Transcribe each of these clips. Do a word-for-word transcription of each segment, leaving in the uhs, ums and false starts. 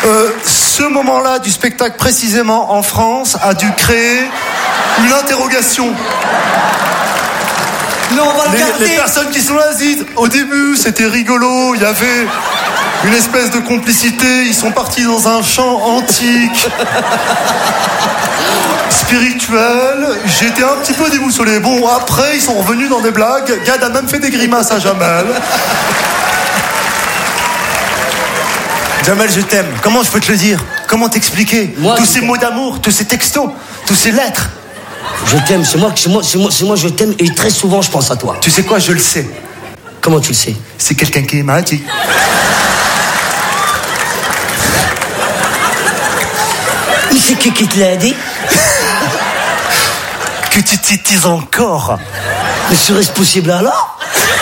Euh, ce moment-là du spectacle, précisément en France, a dû créer une interrogation. Non, on va le garder. Les, les personnes qui sont là disent, au début, c'était rigolo, il y avait une espèce de complicité, ils sont partis dans un chant antique, spirituel, j'étais un petit peu déboussolé. Bon, après, ils sont revenus dans des blagues, Gad a même fait des grimaces à Jamel. Jamel, je t'aime. Comment je peux te le dire? Comment t'expliquer? Moi, tous je ces t'aime. mots d'amour, tous ces textos, tous ces lettres. Je t'aime, c'est moi, c'est moi, c'est moi, c'est moi, je t'aime et très souvent je pense à toi. Tu sais quoi, je le sais. Comment tu le sais? C'est quelqu'un qui m'a dit. Mais c'est qui qui te l'a dit? Que tu t'étises encore. Mais serait-ce possible alors?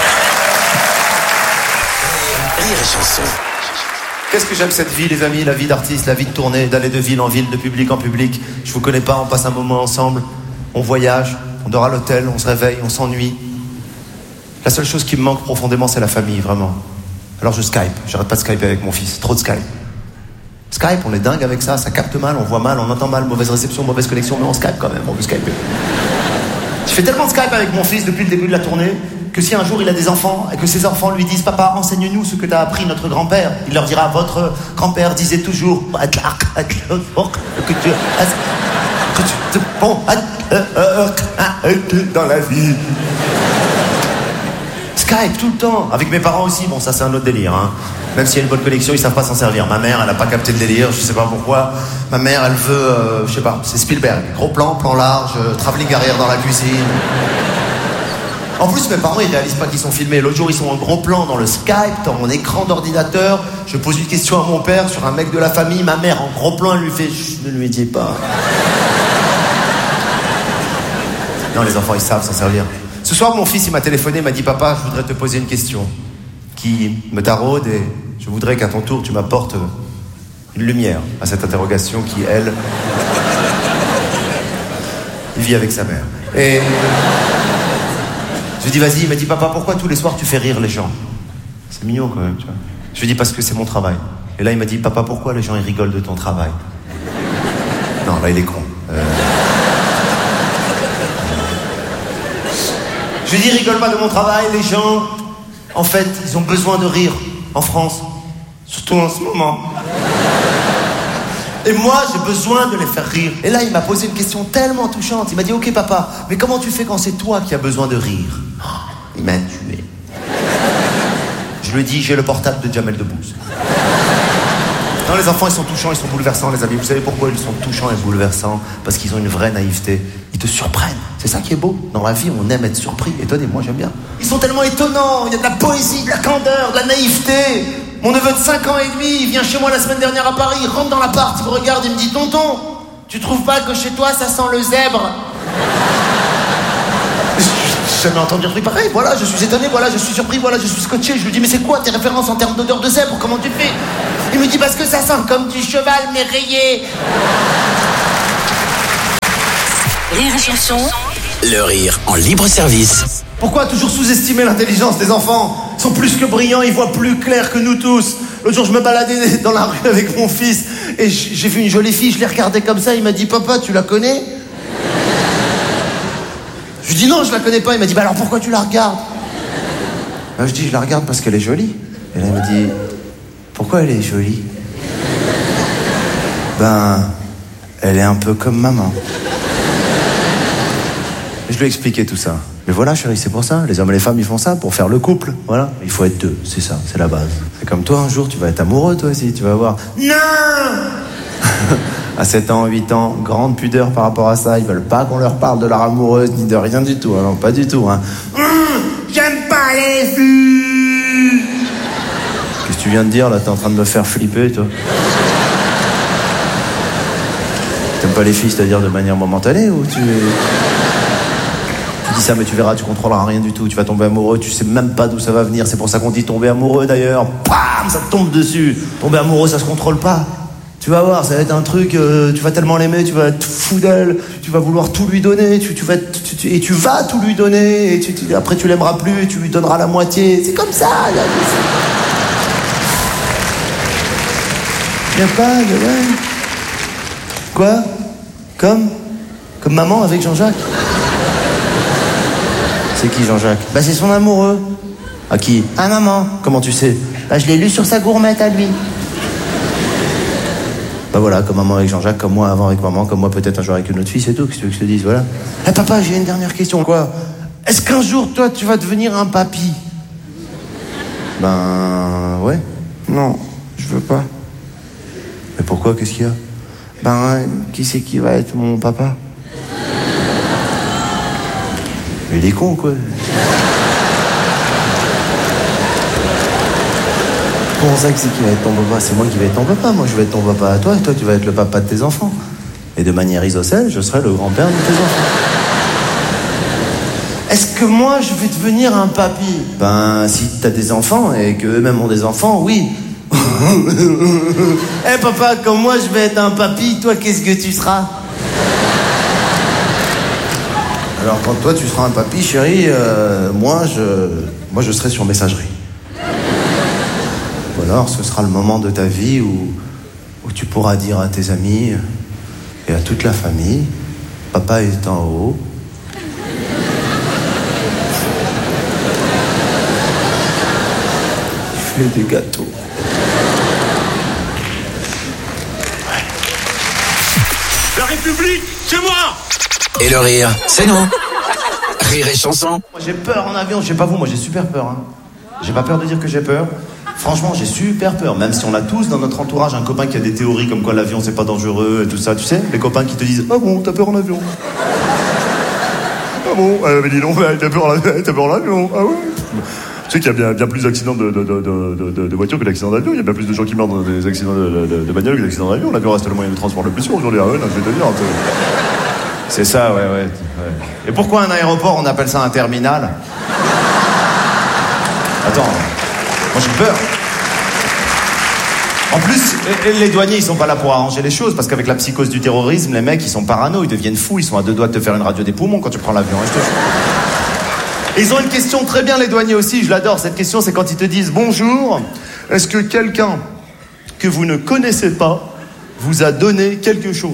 Rire et chanson. Qu'est-ce que j'aime cette vie, les amis, la vie d'artiste, la vie de tournée, d'aller de ville en ville, de public en public. Je vous connais pas, on passe un moment ensemble, on voyage, on dort à l'hôtel, on se réveille, on s'ennuie. La seule chose qui me manque profondément, c'est la famille, vraiment. Alors je Skype, j'arrête pas de Skype avec mon fils, trop de Skype. Skype, on est dingue avec ça, ça capte mal, on voit mal, on entend mal, mauvaise réception, mauvaise connexion, mais on Skype quand même, on veut Skyper. Je fais tellement de Skype avec mon fils depuis le début de la tournée que si un jour il a des enfants et que ses enfants lui disent « Papa, enseigne-nous ce que t'as appris notre grand-père », il leur dira « Votre grand-père disait toujours que tu que tu te bon dans la vie ». Skype tout le temps, avec mes parents aussi, bon ça c'est un autre délire, hein. Même s'il y a une bonne connexion, ils savent pas s'en servir. Ma mère, elle a pas capté le délire, je sais pas pourquoi. Ma mère, elle veut, euh, je sais pas, c'est Spielberg. Gros plan, plan large, euh, travelling arrière dans la cuisine. En plus, mes parents, ils réalisent pas qu'ils sont filmés. L'autre jour, ils sont en gros plan dans le Skype, dans mon écran d'ordinateur. Je pose une question à mon père sur un mec de la famille. Ma mère, en gros plan, elle lui fait « Chut, ne lui dis pas ». Non, les enfants, ils savent s'en servir. Ce soir, mon fils, il m'a téléphoné, il m'a dit « Papa, je voudrais te poser une question qui me taraude et je voudrais qu'à ton tour, tu m'apportes une lumière à cette interrogation qui, elle, il vit avec sa mère. » Et je lui dis « Vas-y », il m'a dit « Papa, pourquoi tous les soirs tu fais rire les gens ?» C'est mignon quand même, tu vois. Je lui dis « Parce que c'est mon travail. » Et là, il m'a dit « Papa, pourquoi les gens ils rigolent de ton travail ?» Non, là, il est con. Euh... Je lui dis, rigole pas de mon travail, les gens, en fait, ils ont besoin de rire en France, surtout en ce moment. Et moi, j'ai besoin de les faire rire. Et là, il m'a posé une question tellement touchante. Il m'a dit, ok papa, mais comment tu fais quand c'est toi qui as besoin de rire? Oh, il m'a tué. Je lui ai dit, j'ai le portable de Jamel Debbouze. Non, les enfants, ils sont touchants, ils sont bouleversants, les amis. Vous savez pourquoi ils sont touchants et bouleversants? Parce qu'ils ont une vraie naïveté. Ils te surprennent. C'est ça qui est beau. Dans la vie, on aime être surpris. Étonné, moi, j'aime bien. Ils sont tellement étonnants. Il y a de la poésie, de la candeur, de la naïveté. Mon neveu de cinq ans et demi, il vient chez moi la semaine dernière à Paris. Il rentre dans l'appart, il me regarde, il me dit, tonton, tu trouves pas que chez toi, ça sent le zèbre? J'ai jamais entendu un truc pareil. Voilà, je suis étonné, voilà, je suis surpris, voilà, je suis scotché. Je lui dis, mais c'est quoi tes références en termes d'odeur de zèbre? Comment tu fais? Il me dit, parce que ça sent comme du cheval, mais rayé. Rire et chanson. Le rire en libre service. Pourquoi toujours sous-estimer l'intelligence des enfants? Ils sont plus que brillants, ils voient plus clair que nous tous. L'autre jour, je me baladais dans la rue avec mon fils et j'ai vu une jolie fille, je l'ai regardée comme ça, il m'a dit, papa, tu la connais? Je lui dis non, je la connais pas. Il m'a dit, bah alors pourquoi tu la regardes? Ben, je dis, je la regarde parce qu'elle est jolie. Et là, il m'a dit, pourquoi elle est jolie? Ben, elle est un peu comme maman. Je lui ai expliqué tout ça. Mais voilà, chérie, c'est pour ça. Les hommes et les femmes, ils font ça pour faire le couple. Voilà, il faut être deux, c'est ça, c'est la base. C'est comme toi, un jour, tu vas être amoureux, toi aussi, tu vas voir. Non. À sept ans, huit ans, grande pudeur par rapport à ça. Ils veulent pas qu'on leur parle de leur amoureuse, ni de rien du tout. Hein. Non, pas du tout. Hein. Mmh, j'aime pas les filles. Qu'est-ce que tu viens de dire, là? T'es en train de me faire flipper, toi. T'aimes pas les filles, c'est-à-dire de manière momentanée, ou tu... Tu dis ça, mais tu verras, tu contrôleras rien du tout. Tu vas tomber amoureux, tu sais même pas d'où ça va venir. C'est pour ça qu'on dit tomber amoureux, d'ailleurs. Pam, ça te tombe dessus. Tomber amoureux, ça se contrôle pas. Tu vas voir, ça va être un truc, euh, tu vas tellement l'aimer, tu vas être fou d'elle, tu vas vouloir tout lui donner, tu, tu vas, tu, tu, et tu vas tout lui donner, et tu, tu, après tu l'aimeras plus, et tu lui donneras la moitié. C'est comme ça. Là. Y a pas de... Ouais. Quoi? Comme? Comme maman avec Jean-Jacques? C'est qui Jean-Jacques? Bah c'est son amoureux. À qui? À maman. Comment tu sais? Bah je l'ai lu sur sa gourmette à lui. Bah voilà, comme maman avec Jean-Jacques, comme moi avant avec maman, comme moi peut-être un jour avec une autre fille, c'est tout, qu'est-ce que tu veux que je te dise, voilà. Eh hey, papa, j'ai une dernière question. Quoi? Est-ce qu'un jour, toi, tu vas devenir un papy? Ben... ouais. Non, je veux pas. Mais pourquoi? Qu'est-ce qu'il y a? Ben, qui c'est qui va être mon papa? Mais il est con, quoi. Comment ça que c'est qui va être ton papa? C'est moi qui vais être ton papa. Moi, je vais être ton papa à toi, et toi, tu vas être le papa de tes enfants. Et de manière isocèle, je serai le grand-père de tes enfants. Est-ce que moi, je vais devenir un papy? Ben, si t'as des enfants, et qu'eux-mêmes ont des enfants, oui. Eh hey, papa, comme moi, je vais être un papy, toi, qu'est-ce que tu seras? Alors, quand toi, tu seras un papy, chérie, euh, moi, je, moi, je serai sur messagerie. Ou alors, ce sera le moment de ta vie où, où tu pourras dire à tes amis et à toute la famille, papa est en haut. Il fait des gâteaux. Ouais. La République, c'est moi! Et le rire, c'est nous. Rire et chanson. Moi, j'ai peur en avion, je sais pas vous, moi j'ai super peur. Hein. J'ai pas peur de dire que j'ai peur. Franchement, j'ai super peur, même si on a tous dans notre entourage un copain qui a des théories comme quoi l'avion c'est pas dangereux et tout ça, tu sais, les copains qui te disent « Ah bon, t'as peur en avion ?» Ah bon, euh, mais dis donc, t'as peur en avion? Ah ouais. Tu sais qu'il y a bien, bien plus d'accidents de, de, de, de, de, de voitures que d'accidents d'avion. Il y a bien plus de gens qui meurent dans des accidents de, de, de bagnole que d'accidents d'avion. L'avion reste le moyen de transport le plus sûr aujourd'hui. Ah ouais, là, je vais te dire. C'est ça, ouais, ouais, ouais. Et pourquoi un aéroport, on appelle ça un terminal? Attends, moi j'ai peur. En plus, les douaniers, ils sont pas là pour arranger les choses, parce qu'avec la psychose du terrorisme, les mecs, ils sont parano, ils deviennent fous, ils sont à deux doigts de te faire une radio des poumons quand tu prends l'avion. Hein, je te jure. Et ils ont une question très bien, les douaniers aussi, je l'adore. Cette question, c'est quand ils te disent « Bonjour, est-ce que quelqu'un que vous ne connaissez pas vous a donné quelque chose ?»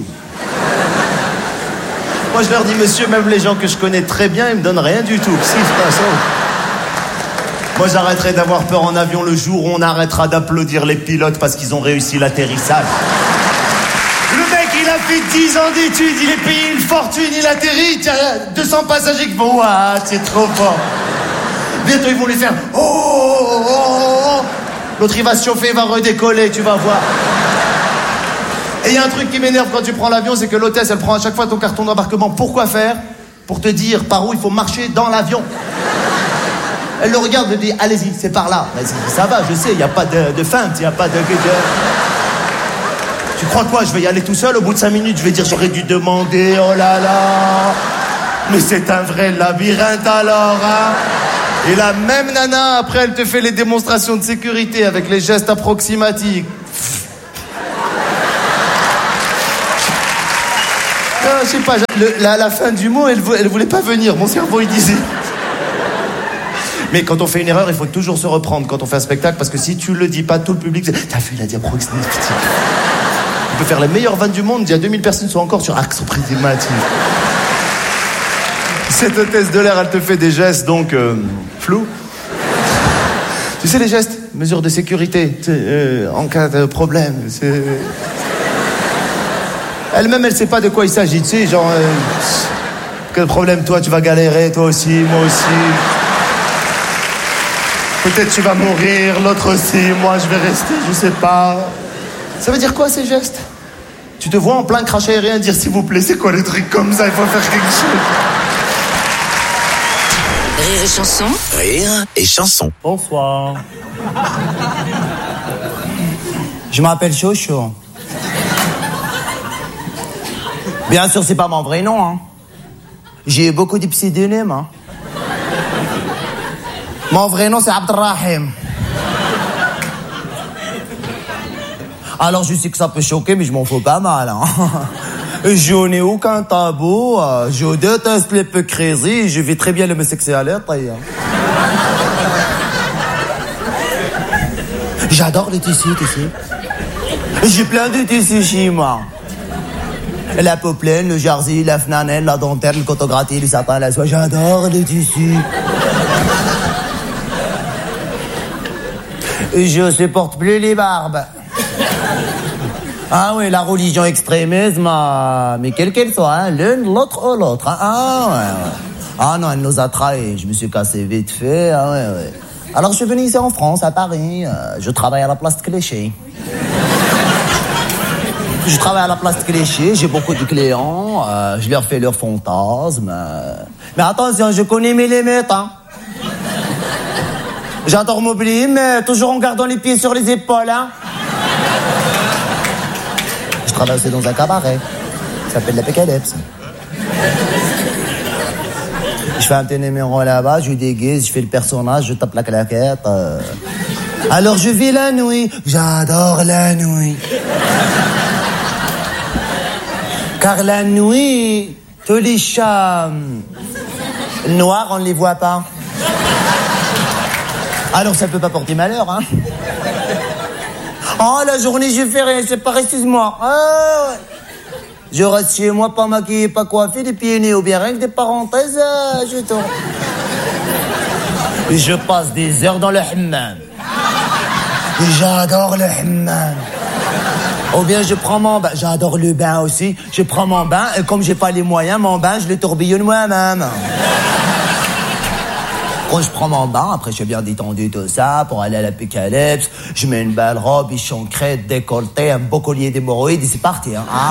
Moi, je leur dis « Monsieur, même les gens que je connais très bien, ils me donnent rien du tout. » Si, moi, j'arrêterai d'avoir peur en avion le jour où on arrêtera d'applaudir les pilotes parce qu'ils ont réussi l'atterrissage. Le mec, il a fait dix ans d'études, il est payé une fortune, il atterrit, il y a deux cents passagers qui vont « Ouah, c'est trop fort !» Bientôt, ils vont lui faire « Oh, oh, oh, oh !» L'autre, il va se chauffer, il va redécoller, tu vas voir. Et il y a un truc qui m'énerve quand tu prends l'avion, c'est que l'hôtesse, elle prend à chaque fois ton carton d'embarquement. Pourquoi faire? Pour te dire par où il faut marcher dans l'avion. Elle le regarde et dit « Allez-y, c'est par là. » Vas-y, ça va, je sais, il n'y a pas de, de feinte, il n'y a pas de... de... Tu crois quoi? Je vais y aller tout seul, au bout de cinq minutes, je vais dire « J'aurais dû demander, oh là là. » Mais c'est un vrai labyrinthe alors, hein. Et la même nana, après, elle te fait les démonstrations de sécurité avec les gestes approximatifs. Ah, je sais pas, le, la, la fin du mot, elle, elle voulait pas venir. Mon cerveau, il disait... Mais quand on fait une erreur, il faut toujours se reprendre quand on fait un spectacle, parce que si tu le dis pas, tout le public... T'as vu, il a dit approximatif. Tu peux faire les meilleures vannes du monde, il y a deux mille personnes qui sont encore sur axe approximatif. Cette hôtesse de l'air, elle te fait des gestes, donc, euh, flous. Tu sais les gestes? Mesures de sécurité, euh, en cas de problème, c'est... Elle-même, elle sait pas de quoi il s'agit, tu sais, genre... Euh, quel problème, toi, tu vas galérer, toi aussi, moi aussi... Peut-être tu vas mourir, l'autre aussi, moi je vais rester, je sais pas. Ça veut dire quoi ces gestes? Tu te vois en plein crash aérien dire s'il vous plaît, c'est quoi les trucs comme ça? Il faut faire quelque chose. Rire et chanson. Rire et chanson. Bonsoir. Je m'appelle Chocho. Bien sûr, c'est pas mon vrai nom, hein. J'ai beaucoup de pseudonymes, hein. Mon vrai nom, c'est Abdelrahim. Alors, je sais que ça peut choquer, mais je m'en fous pas mal, hein. Je n'ai aucun tabou, je déteste l'hypocrisie, je vis très bien l'homosexualité. J'adore les tissus, tu sais. J'ai plein de tissus chez moi. La poplane, le jersey, la flanelle, la dentelle, le coton gratté, le sapin, la soie. J'adore les tissus. Je supporte plus les barbes. Ah oui, la religion extrémisme, euh, mais quelle qu'elle soit, hein, l'une, l'autre ou l'autre. Hein. Ah ouais, ouais. Ah non, elle nous a trahis. Je me suis cassé vite fait. Ah ouais, ouais. Alors je suis venu ici en France, à Paris. Euh, je travaille à la place de Clichy. Je travaille à la place de Clichy, j'ai beaucoup de clients. Euh, je leur fais leurs fantasmes. Euh... Mais attention, je connais mes limites. Hein. J'adore m'oublier, mais toujours en gardant les pieds sur les épaules. Hein. Je travaille aussi dans un cabaret. Ça s'appelle la Pécalypse. Je fais un petit numéro là-bas, je déguise, je fais le personnage, je tape la claquette. Euh... Alors je vis la nuit. J'adore la nuit. Car la nuit, tous les chats noirs, on ne les voit pas. Alors ça ne peut pas porter malheur, hein. Oh, la journée, je fais rien, c'est pas excuse-moi. Ah, ouais. Je reste chez moi, pas maquillé, pas coiffé, des pieds nés ou bien rien que des parenthèses, euh, je tourne. Je passe des heures dans le hammam. J'adore le hammam. Ou bien je prends mon bain, j'adore le bain aussi. Je prends mon bain et comme j'ai pas les moyens, mon bain, je le tourbillonne moi-même. Quand je prends mon bain, après je suis bien détendu tout ça, pour aller à la Pécalypse, je mets une belle robe, bichon crête, décolleté, un beau collier d'hémorroïdes et c'est parti. Hein. Ah.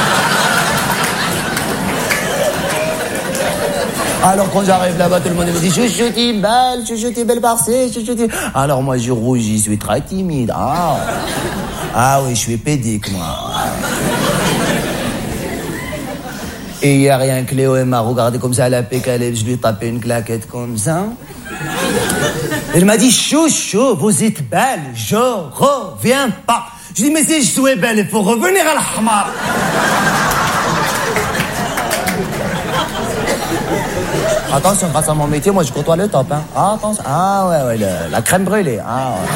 Alors quand j'arrive là-bas, tout le monde me dit « Chouchouti, belle, chouchouti, belle parcée, chouchouti ». Alors moi je rougis, je suis très timide. Ah, ah oui, je suis pédique, moi. Et hier, rien que Léo m'a regardé comme ça à la Pécalypse, je lui ai tapé une claquette comme ça. Elle m'a dit « Chouchou, vous êtes belle, je reviens pas ». Je dis « Mais si je suis belle, il faut revenir à l'Ahmar ». Attention, grâce à mon métier, moi je côtoie le top. Hein. Ah, attention. Ah ouais, ouais, le, la crème brûlée. Ah ouais.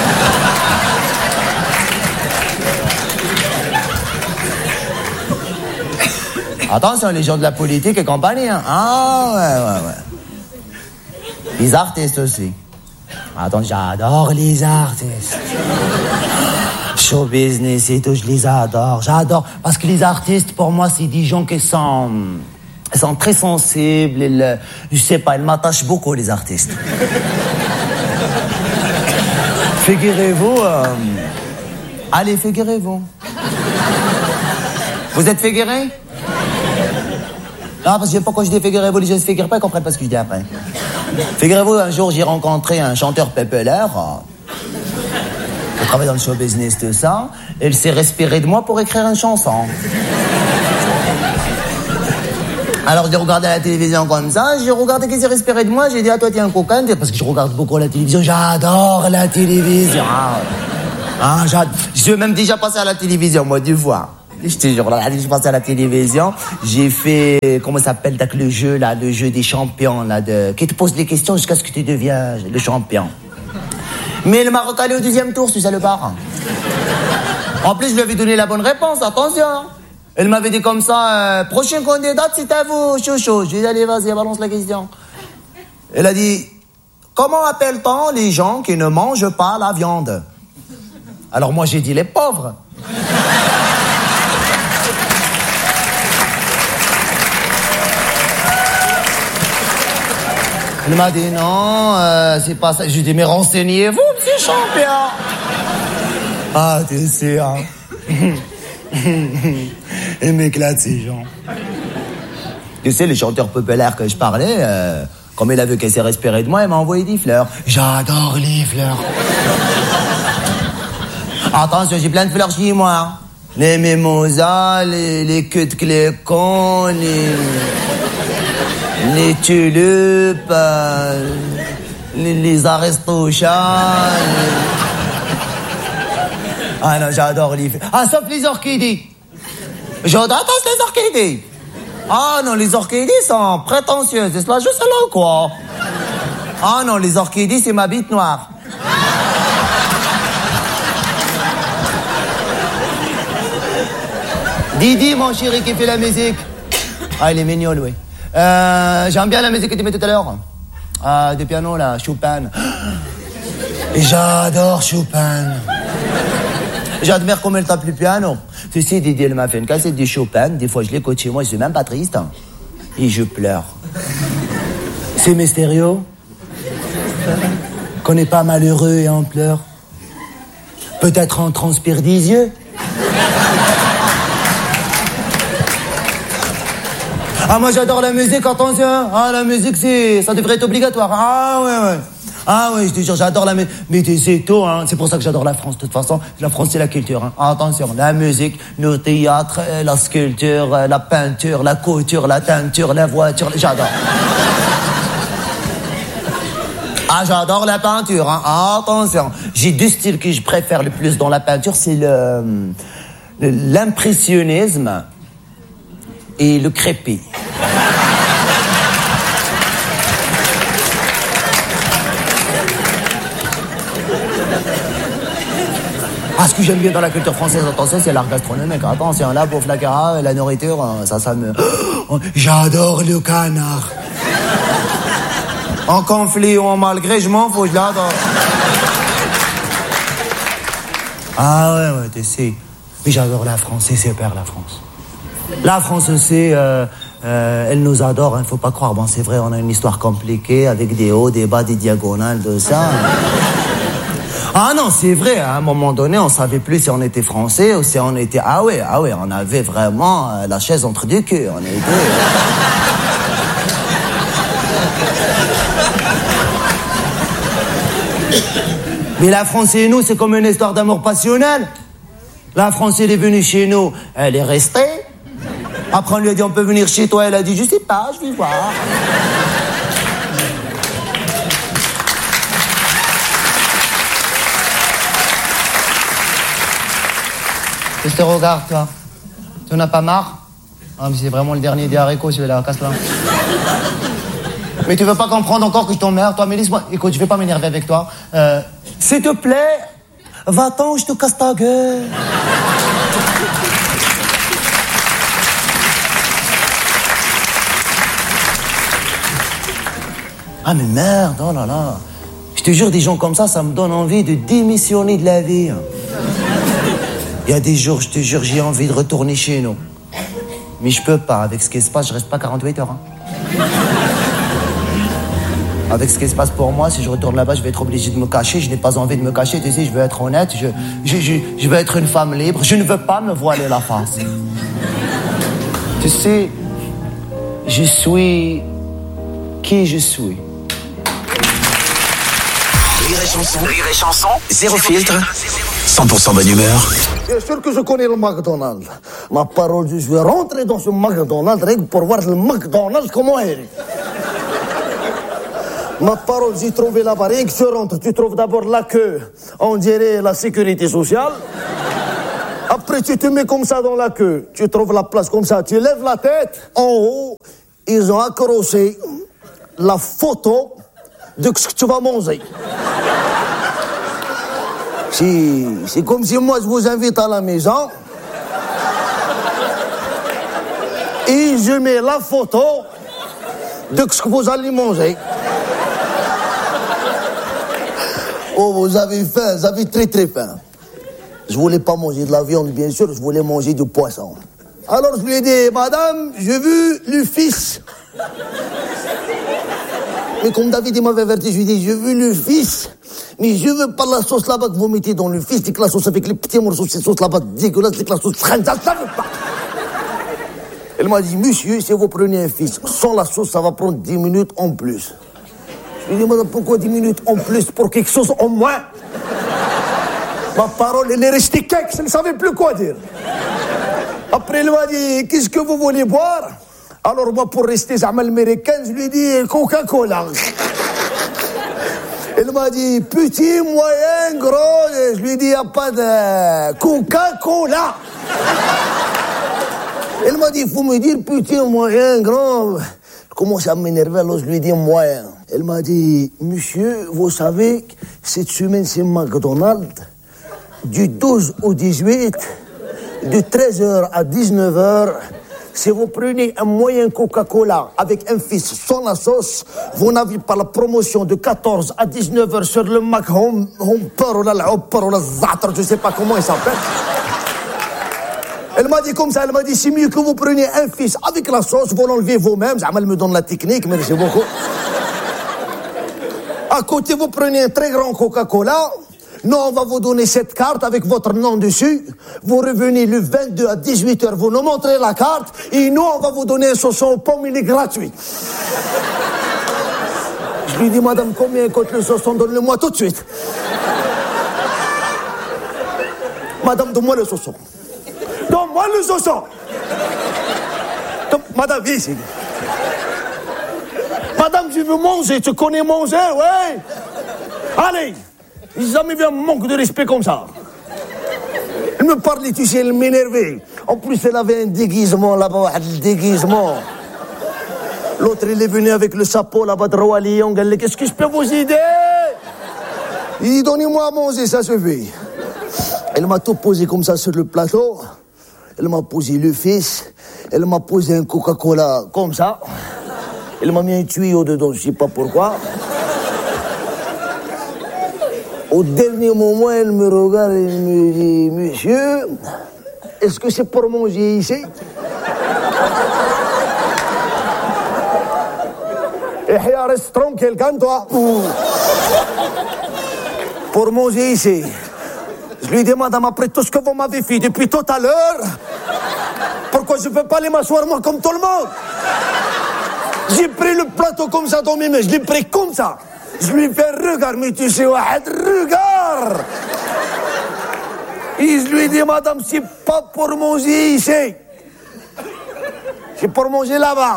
Attention, les gens de la politique et compagnie. Hein. Ah ouais, ouais, ouais. Les artistes aussi. Attends, j'adore les artistes. Show business et tout, je les adore. J'adore. Parce que les artistes, pour moi, c'est des gens qui sont... Ils sont très sensibles, ils, je sais pas, ils m'attachent beaucoup, les artistes. Figurez-vous... Euh... Allez, figurez-vous. Vous êtes figuré? Non, parce que je sais pas quand je dis figurez-vous, les gens se figurent pas, ils comprennent pas ce que je dis après. Figurez-vous, un jour, j'ai rencontré un chanteur populaire. Il travaille dans le show business, tout ça. Et il s'est respiré de moi pour écrire une chanson. Alors, j'ai regardé la télévision comme ça, j'ai regardé qu'il s'est respiré de moi, j'ai dit, à toi, t'es un coquin, parce que je regarde beaucoup la télévision, j'adore la télévision. Ah, j'adore. Je suis même déjà passé à la télévision, moi, deux fois. Je te jure, là, je suis passé à la télévision, j'ai fait, comment ça s'appelle, avec le jeu, là, le jeu des champions, là, de, qui te pose des questions jusqu'à ce que tu deviens le champion. Mais il m'a recalé au deuxième tour, ce salopard. En plus, je lui avais donné la bonne réponse, attention. Elle m'avait dit comme ça, euh, prochaine candidate, c'est à vous, chouchou. J'ai dit, allez, vas-y, balance la question. Elle a dit, comment appelle-t-on les gens qui ne mangent pas la viande? Alors moi, j'ai dit, les pauvres. Elle m'a dit, non, euh, c'est pas ça. J'ai dit, mais renseignez-vous, monsieur champion. Ah, t'es sûr, hein. Ils m'éclatent, ces gens. Tu sais, les chanteurs populaires que je parlais, euh, comme il a vu qu'elle s'est respirée de moi, elle m'a envoyé des fleurs. J'adore les fleurs. Attention, j'ai plein de fleurs chez moi. Les mimosas, les, les queues de clécon, les, les tulipes, euh, les, les aristochats. Les... Ah non, j'adore les fleurs. Ah, sauf les orchidées. Je déteste les orchidées. Ah non, les orchidées sont prétentieuses. C'est cela juste là, quoi. Ah non, les orchidées, c'est ma bite noire. Didi, mon chéri, qui fait la musique. Ah, il est mignon, oui. Euh, j'aime bien la musique que tu mets tout à l'heure. Ah, des pianos, là, Chopin. Et j'adore Chopin. J'admire comment elle tape le piano. Tu sais, Didi, elle m'a fait une cassette de Chopin. Des fois, je l'écoute chez moi, je suis même pas triste. Et je pleure. C'est mystérieux. Qu'on n'est pas malheureux et on pleure. Peut-être on transpire des yeux. Ah, moi j'adore la musique, attention. Ah, la musique, c'est, ça devrait être obligatoire. Ah, ouais, ouais. Ah, ouais, je te jure, j'adore la musique. Mais c'est tout, hein. C'est pour ça que j'adore la France. De toute façon, la France, c'est la culture, hein. Ah, attention, la musique, le théâtre, la sculpture, la peinture, la couture, la teinture, la voiture, j'adore. Ah, j'adore la peinture, hein. Ah, attention. J'ai deux styles que je préfère le plus dans la peinture, c'est le, le l'impressionnisme et le crépi. Ah, ce que j'aime bien dans la culture française, attention, c'est l'art gastronomique. Attention, la bouffe, la cara, la nourriture, ça, ça me... Oh, j'adore le canard. En conflit ou en malgré, je m'en fous, je l'adore. Ah ouais, ouais, tu sais. Mais j'adore la France, c'est super la France. La France, c'est... Euh, euh, elle nous adore, il hein, ne faut pas croire. Bon, c'est vrai, on a une histoire compliquée, avec des hauts, des bas, des diagonales, de ça. Ah non, c'est vrai, à un moment donné, on savait plus si on était français ou si on était... Ah ouais, ah ouais, on avait vraiment euh, la chaise entre deux queues, on était... Mais la France et nous, c'est comme une histoire d'amour passionnel. La France, elle est venue chez nous, elle est restée. Après, on lui a dit, on peut venir chez toi. Elle a dit, je sais pas, je vais voir. Je te regarde, toi. Tu n'as pas marre? Ah, mais c'est vraiment le dernier des haricots, celui-là, casse-la. Mais tu veux pas comprendre encore que je t'emmerde, toi, mais laisse-moi. Écoute, je vais pas m'énerver avec toi. Euh, s'il te plaît, va-t'en, je te casse ta gueule. Ah, mais merde, oh là là. Je te jure, des gens comme ça, ça me donne envie de démissionner de la vie. Il y a des jours, je te jure, j'ai envie de retourner chez nous. Mais je peux pas, avec ce qui se passe, je reste pas quarante-huit heures. Hein. Avec ce qui se passe pour moi, si je retourne là-bas, je vais être obligé de me cacher. Je n'ai pas envie de me cacher, tu sais, je veux être honnête. Je, je, je, je veux être une femme libre. Je ne veux pas me voiler la face. Tu sais, je suis qui je suis. Rire et chanson, rire et chanson, zéro filtre, cent pour cent bonne humeur. Bien sûr que je connais le McDonald's. Ma parole, je vais rentrer dans ce McDonald's rien que pour voir le McDonald's comment il est. Ma parole, j'ai trouvé là-bas, rien que tu rentres, tu trouves d'abord la queue, on dirait la sécurité sociale. Après, tu te mets comme ça dans la queue, tu trouves la place comme ça, tu lèves la tête, en haut, ils ont accroché la photo de ce que tu vas manger. C'est, c'est comme si moi, je vous invite à la maison et je mets la photo de ce que vous allez manger. Oh, vous avez faim, vous avez très très faim. Je voulais pas manger de la viande, bien sûr, je voulais manger du poisson. Alors je lui ai dit, madame, j'ai vu le fils. Mais comme David m'avait averti, je lui ai dit, j'ai vu le fils, mais je veux pas la sauce là-bas que vous mettez dans le fils, c'est que la sauce avec les petits morceaux, c'est sauce là-bas dégueulasse, c'est que la sauce khanza, ça veut pas. Elle m'a dit, monsieur, si vous prenez un fils sans la sauce, ça va prendre dix minutes en plus. Je lui ai dit, madame, pourquoi dix minutes en plus pour quelque chose en moins? Ma parole, elle est restée quelque, je ne savais plus quoi dire. Après, elle m'a dit, qu'est-ce que vous voulez boire? Alors moi, pour rester Zamal américain, je lui ai dit Coca-Cola. Elle m'a dit, petit, moyen, gros. Je lui ai dit, il n'y a pas de Coca-Cola. Elle m'a dit, il faut me dire petit, moyen, grand. Je commence à m'énerver, alors je lui ai dit moyen. Elle m'a dit, monsieur, vous savez, cette semaine, c'est McDonald's. Du douze au dix-huit, de treize heures à dix-neuf heures, si vous prenez un moyen Coca-Cola avec un fils sans la sauce, vous n'avez pas la promotion de quatorze à dix-neuf heures sur le Mac Home, Homper ou la Hopper ou la Zatra, je sais pas comment il s'appelle. Elle m'a dit comme ça, elle m'a dit, c'est mieux que vous preniez un fils avec la sauce, vous l'enlevez vous-même. Elle me donne la technique, merci beaucoup. À côté, vous prenez un très grand Coca-Cola. Nous, on va vous donner cette carte avec votre nom dessus. Vous revenez le vingt-deux à dix-huit heures, vous nous montrez la carte. Et nous, on va vous donner un saucisson aux pommes, il est gratuit. Je lui dis, madame, combien coûte le saucisson? Donne-le-moi tout de suite. Madame, donne-moi le saucisson. Donne-moi le saucisson. Madame, viens ici. Madame, je veux manger. Tu connais manger, ouais? Allez. J'ai jamais vu un manque de respect comme ça. Elle me parlait, tu sais, elle m'énervait. En plus, elle avait un déguisement là-bas, un déguisement. L'autre, il est venu avec le chapeau là-bas de Roi Lion. Elle dit, qu'est-ce que je peux vous aider? Il dit, donnez-moi à manger, ça suffit. Elle m'a tout posé comme ça sur le plateau. Elle m'a posé le fils. Elle m'a posé un Coca-Cola comme ça. Elle m'a mis un tuyau dedans, je sais pas pourquoi. Au dernier moment, elle me regarde et elle me dit, monsieur, est-ce que c'est pour manger ici? Et reste tranquille, calme-toi. Pour manger ici. Je lui dis, madame, après tout ce que vous m'avez fait depuis tout à l'heure, pourquoi je ne peux pas aller m'asseoir moi comme tout le monde? J'ai pris le plateau comme ça dans mes mains, je l'ai pris comme ça. Je lui fais regarde, mais tu sais, regarde. Et je lui dis, madame, c'est pas pour manger ici. C'est pour manger là-bas.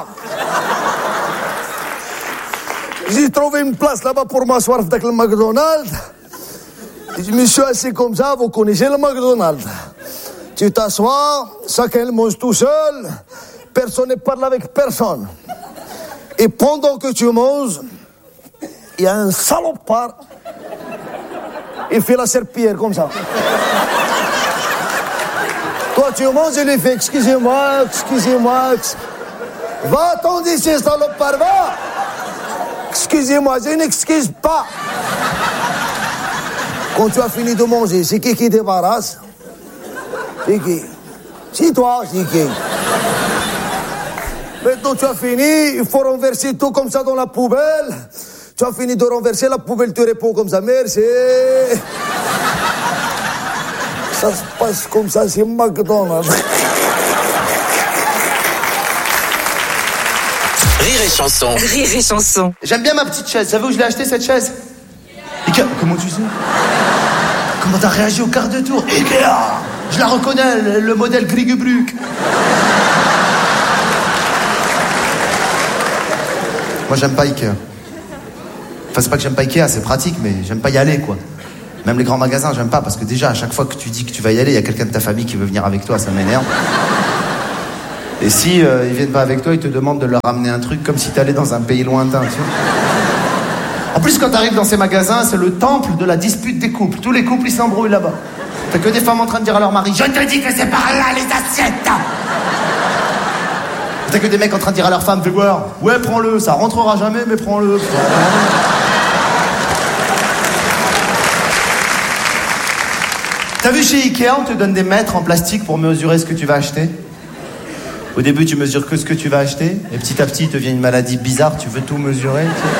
J'ai trouvé une place là-bas pour m'asseoir avec le McDonald's. Je me suis assis comme ça, vous connaissez le McDonald's. Tu t'assois, chacun mange tout seul, personne ne parle avec personne. Et pendant que tu manges, il y a un salopard, il fait la serpillière comme ça. Toi, tu manges, il lui fait, excusez-moi, excusez-moi. Va, attendez, c'est salopard, va. Excusez-moi, je n'excuse pas. Quand tu as fini de manger, c'est qui qui débarrasse? C'est qui? C'est toi, c'est qui? Maintenant, tu as fini, il faut renverser tout comme ça dans la poubelle. Tu as fini de renverser, la poubelle te répond comme ça, merci. Ça se passe comme ça, c'est McDonald's. Rire et chanson. Rire et chanson. J'aime bien ma petite chaise. Vous savez où je l'ai acheté, cette chaise? Ikea. Comment tu sais? Comment t'as réagi au quart de tour? Ikea. Je la reconnais, le, le modèle Griegebruck. Moi, j'aime pas Ikea. Enfin, c'est pas que j'aime pas Ikea, c'est pratique, mais j'aime pas y aller, quoi. Même les grands magasins, j'aime pas, parce que déjà, à chaque fois que tu dis que tu vas y aller, il y a quelqu'un de ta famille qui veut venir avec toi, ça m'énerve. Et si euh, ils viennent pas avec toi, ils te demandent de leur ramener un truc comme si t'allais dans un pays lointain, tu vois. En plus, quand t'arrives dans ces magasins, c'est le temple de la dispute des couples. Tous les couples, ils s'embrouillent là-bas. T'as que des femmes en train de dire à leur mari, je te dis que c'est par là les assiettes. T'as que des mecs en train de dire à leur femme, fais voir, ouais, prends-le, ça rentrera jamais, mais prends-le. T'as vu chez Ikea, on te donne des mètres en plastique pour mesurer ce que tu vas acheter. Au début, tu mesures que ce que tu vas acheter, et petit à petit, il te vient une maladie bizarre, tu veux tout mesurer. Tu sais.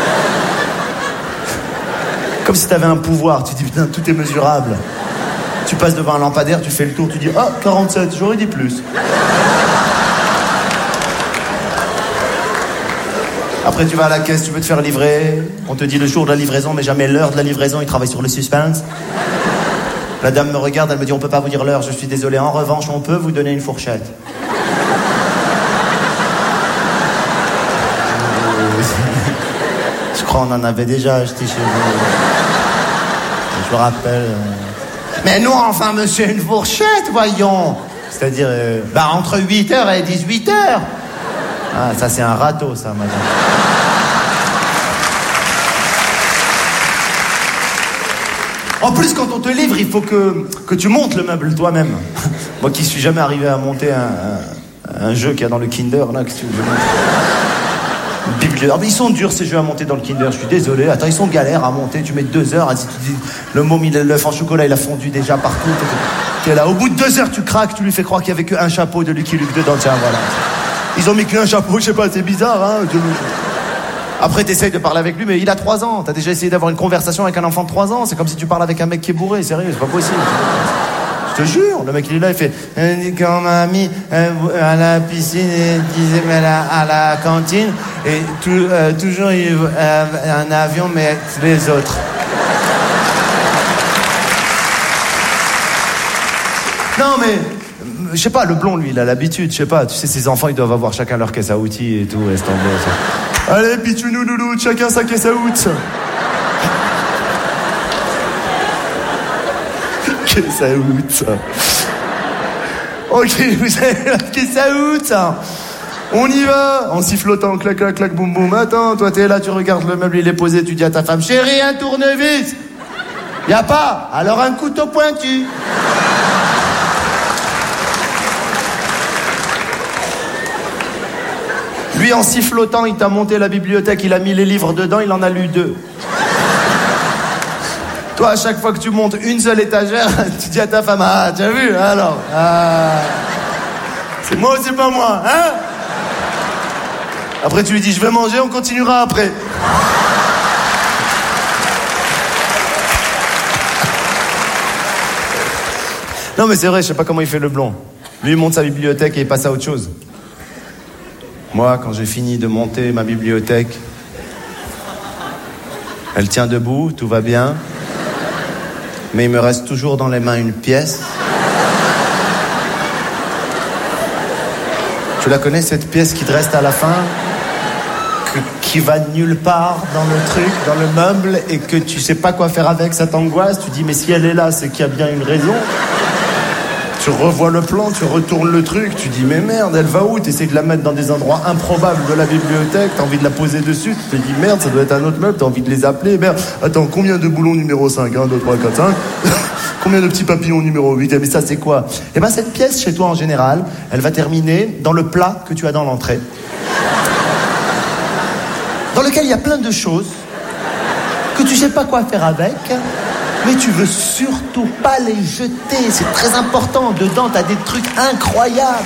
Comme si t'avais un pouvoir, tu dis, putain, tout est mesurable. Tu passes devant un lampadaire, tu fais le tour, tu dis, ah, quarante-sept, j'aurais dit plus. Après, tu vas à la caisse, tu veux te faire livrer. On te dit le jour de la livraison, mais jamais l'heure de la livraison, ils travaillent sur le suspense. La dame me regarde, elle me dit, on peut pas vous dire l'heure, je suis désolé. En revanche, on peut vous donner une fourchette. Je crois qu'on en avait déjà acheté chez vous. Je me rappelle. Mais non, enfin, monsieur, une fourchette, voyons. C'est-à-dire, euh, bah, entre huit heures et dix-huit heures. Ah, ça, c'est un râteau, ça, madame. En plus, quand on te livre, il faut que, que tu montes le meuble toi-même. Moi qui suis jamais arrivé à monter un, un, un jeu qu'il y a dans le Kinder, là, qu'est-ce que tu veux Biblio... Ah, mais ils sont durs ces jeux à monter dans le Kinder, je suis désolé. Attends, ils sont galères à monter, tu mets deux heures, si tu dis le môme, il a l'œuf en chocolat, il a fondu déjà partout. T'es là, au bout de deux heures, tu craques, tu lui fais croire qu'il y avait qu'un chapeau de Lucky Luke dedans, tiens, voilà. Ils ont mis qu'un chapeau, je sais pas, c'est bizarre, hein. Après, t'essayes de parler avec lui, mais il a trois ans. T'as déjà essayé d'avoir une conversation avec un enfant de trois ans. C'est comme si tu parles avec un mec qui est bourré, sérieux, c'est pas possible. Je te jure, le mec il est là, il fait quand ma amie à la piscine et disait mais à la, à la cantine et tout, euh, toujours il, euh, un avion mais les autres. Non mais je sais pas, le blond lui il a l'habitude, je sais pas, tu sais ces enfants ils doivent avoir chacun leur caisse à outils et tout, reste en bas. Allez pitchounou louloute, chacun sa caisse à outils. Caisse à outils. Ok, vous avez la caisse à outils. On y va, en sifflotant, clac, clac, clac, boum, boum. Attends, toi t'es là, tu regardes le meuble, il est posé, tu dis à ta femme, chérie, un tournevis. Y a pas, alors un couteau pointu. Lui, en sifflotant, il t'a monté la bibliothèque, il a mis les livres dedans, il en a lu deux. Toi, à chaque fois que tu montes une seule étagère, tu dis à ta femme, ah, t'as vu, alors, ah, c'est moi ou c'est pas moi, hein? Après, tu lui dis, je vais manger, on continuera après. Non, mais c'est vrai, je sais pas comment il fait le blond. Lui, il monte sa bibliothèque et il passe à autre chose. Moi, quand j'ai fini de monter ma bibliothèque, elle tient debout, tout va bien. Mais il me reste toujours dans les mains une pièce. Tu la connais, cette pièce qui te reste à la fin, que, qui va nulle part dans le truc, dans le meuble, et que tu sais pas quoi faire avec, ça t'angoisse. Tu dis, mais si elle est là, c'est qu'il y a bien une raison. Tu revois le plan, tu retournes le truc, tu dis, mais merde, elle va où? Tu essaies de la mettre dans des endroits improbables de la bibliothèque, t'as envie de la poser dessus, tu te dis, merde, ça doit être un autre meuble, t'as envie de les appeler, merde, attends, combien de boulons numéro cinq? un, deux, trois, quatre, cinq Combien de petits papillons numéro huit? Eh, mais ça, c'est quoi? Eh ben, cette pièce, chez toi, en général, elle va terminer dans le plat que tu as dans l'entrée, dans lequel il y a plein de choses que tu sais pas quoi faire avec, mais tu veux surtout pas les jeter, c'est très important. Dedans, t'as des trucs incroyables.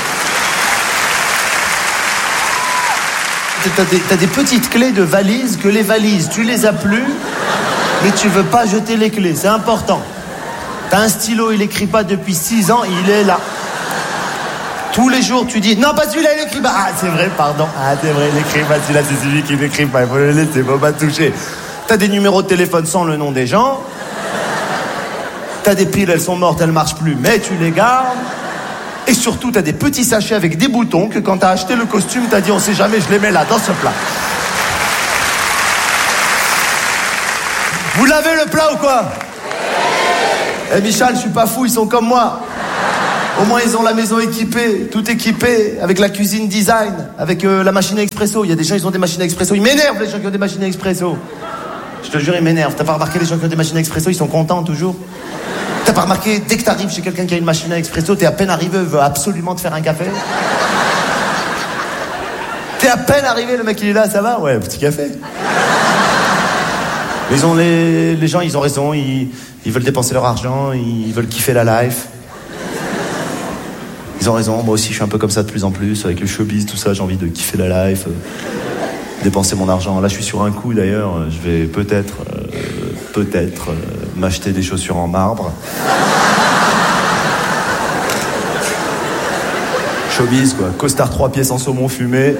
T'as des, t'as des petites clés de valises que les valises, tu les as plus, mais tu veux pas jeter les clés, c'est important. T'as un stylo, il écrit pas depuis six ans, il est là. Tous les jours, tu dis, non, pas celui-là, il écrit pas. Ah, c'est vrai, pardon. Ah, c'est vrai, il écrit pas, celui-là, c'est celui qui n'écrit pas. Il faut le laisser, faut pas toucher. T'as des numéros de téléphone sans le nom des gens. T'as des piles, elles sont mortes, elles marchent plus, mais tu les gardes. Et surtout, t'as des petits sachets avec des boutons que quand t'as acheté le costume, t'as dit, on sait jamais, je les mets là, dans ce plat. Vous l'avez le plat ou quoi? Eh Michel, je suis pas fou, ils sont comme moi. Au moins, ils ont la maison équipée, tout équipé, avec la cuisine design, avec euh, la machine à expresso. Il y a des gens, ils ont des machines à expresso. Ils m'énervent, les gens qui ont des machines à expresso. Je te jure, ils m'énervent. T'as pas remarqué, les gens qui ont des machines à expresso, ils sont contents toujours? T'as pas remarqué, dès que t'arrives chez quelqu'un qui a une machine à expresso, t'es à peine arrivé, veut absolument te faire un café? T'es à peine arrivé, le mec il est là, ça va? Ouais, petit café. Ils ont les, les gens, ils ont raison, ils, ils veulent dépenser leur argent, ils veulent kiffer la life. Ils ont raison, moi aussi je suis un peu comme ça de plus en plus, avec le showbiz, tout ça, j'ai envie de kiffer la life, euh, dépenser mon argent. Là je suis sur un coup d'ailleurs, je vais peut-être, euh, peut-être euh, m'acheter des chaussures en marbre. Showbiz quoi, costard trois pièces en saumon fumé,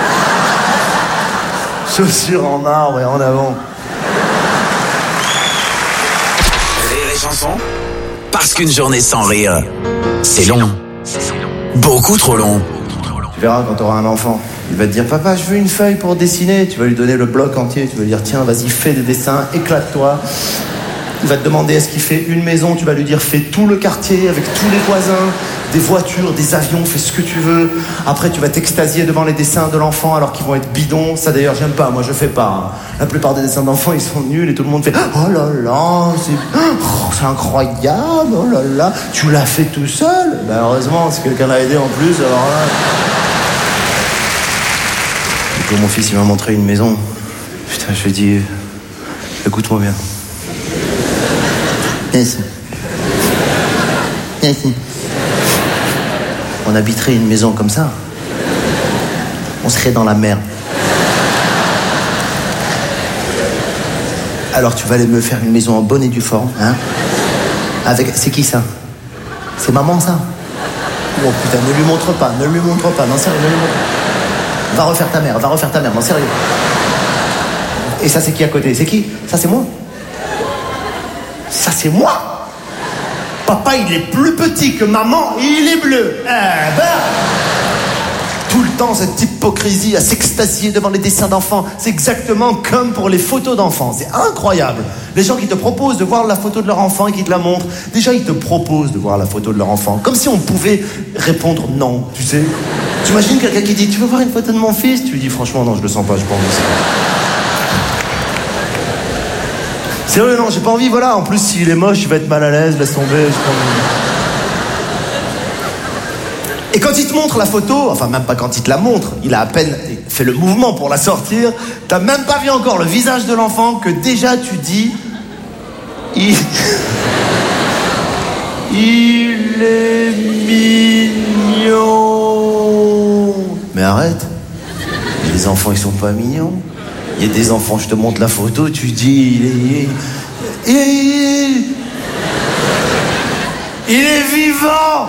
chaussures en marbre et en avant. Rire et chanson, parce qu'une journée sans rire, c'est long. Beaucoup trop long. Tu verras quand tu auras un enfant, il va te dire papa je veux une feuille pour dessiner, tu vas lui donner le bloc entier, tu vas lui dire tiens vas-y fais des dessins, éclate-toi. Il va te demander est-ce qu'il fait une maison, tu vas lui dire fais tout le quartier avec tous les voisins, des voitures, des avions, fais ce que tu veux. Après, tu vas t'extasier devant les dessins de l'enfant alors qu'ils vont être bidons. Ça, d'ailleurs, j'aime pas. Moi, je fais pas. Hein. La plupart des dessins d'enfants, ils sont nuls et tout le monde fait « Oh là là, c'est, oh, c'est incroyable, oh là là. » Tu l'as fait tout seul. Ben, heureusement, si quelqu'un l'a aidé en plus, alors là... Du coup, mon fils, il m'a montré une maison. Putain, je lui ai dit... Écoute-moi bien. Yes. Yes. On habiterait une maison comme ça. On serait dans la mer. Alors tu vas aller me faire une maison en bonne et due forme, hein? Avec... C'est qui ça? C'est maman ça? Oh putain, ne lui montre pas, ne lui montre pas, non sérieux, ne lui montre pas. Va refaire ta mère, va refaire ta mère, non sérieux. Et ça c'est qui à côté? C'est qui? Ça c'est moi? Ça c'est moi? Papa, il est plus petit que maman et il est bleu. Eh ben, tout le temps, cette hypocrisie à s'extasier devant les dessins d'enfants. C'est exactement comme pour les photos d'enfants. C'est incroyable. Les gens qui te proposent de voir la photo de leur enfant et qui te la montrent, déjà, ils te proposent de voir la photo de leur enfant. Comme si on pouvait répondre non, tu sais. Tu imagines quelqu'un qui dit « Tu veux voir une photo de mon fils ?» Tu lui dis « Franchement, non, je le sens pas, je pense. » Sérieux, non, j'ai pas envie, voilà. En plus, s'il est moche, je vais être mal à l'aise, laisse tomber, j'ai pas envie. Et quand il te montre la photo, enfin, même pas quand il te la montre, il a à peine fait le mouvement pour la sortir, t'as même pas vu encore le visage de l'enfant que déjà tu dis... Il... il est mignon. Mais arrête. Les enfants, ils sont pas mignons. Il y a des enfants, je te montre la photo, tu dis, il est... Il est... Il est vivant.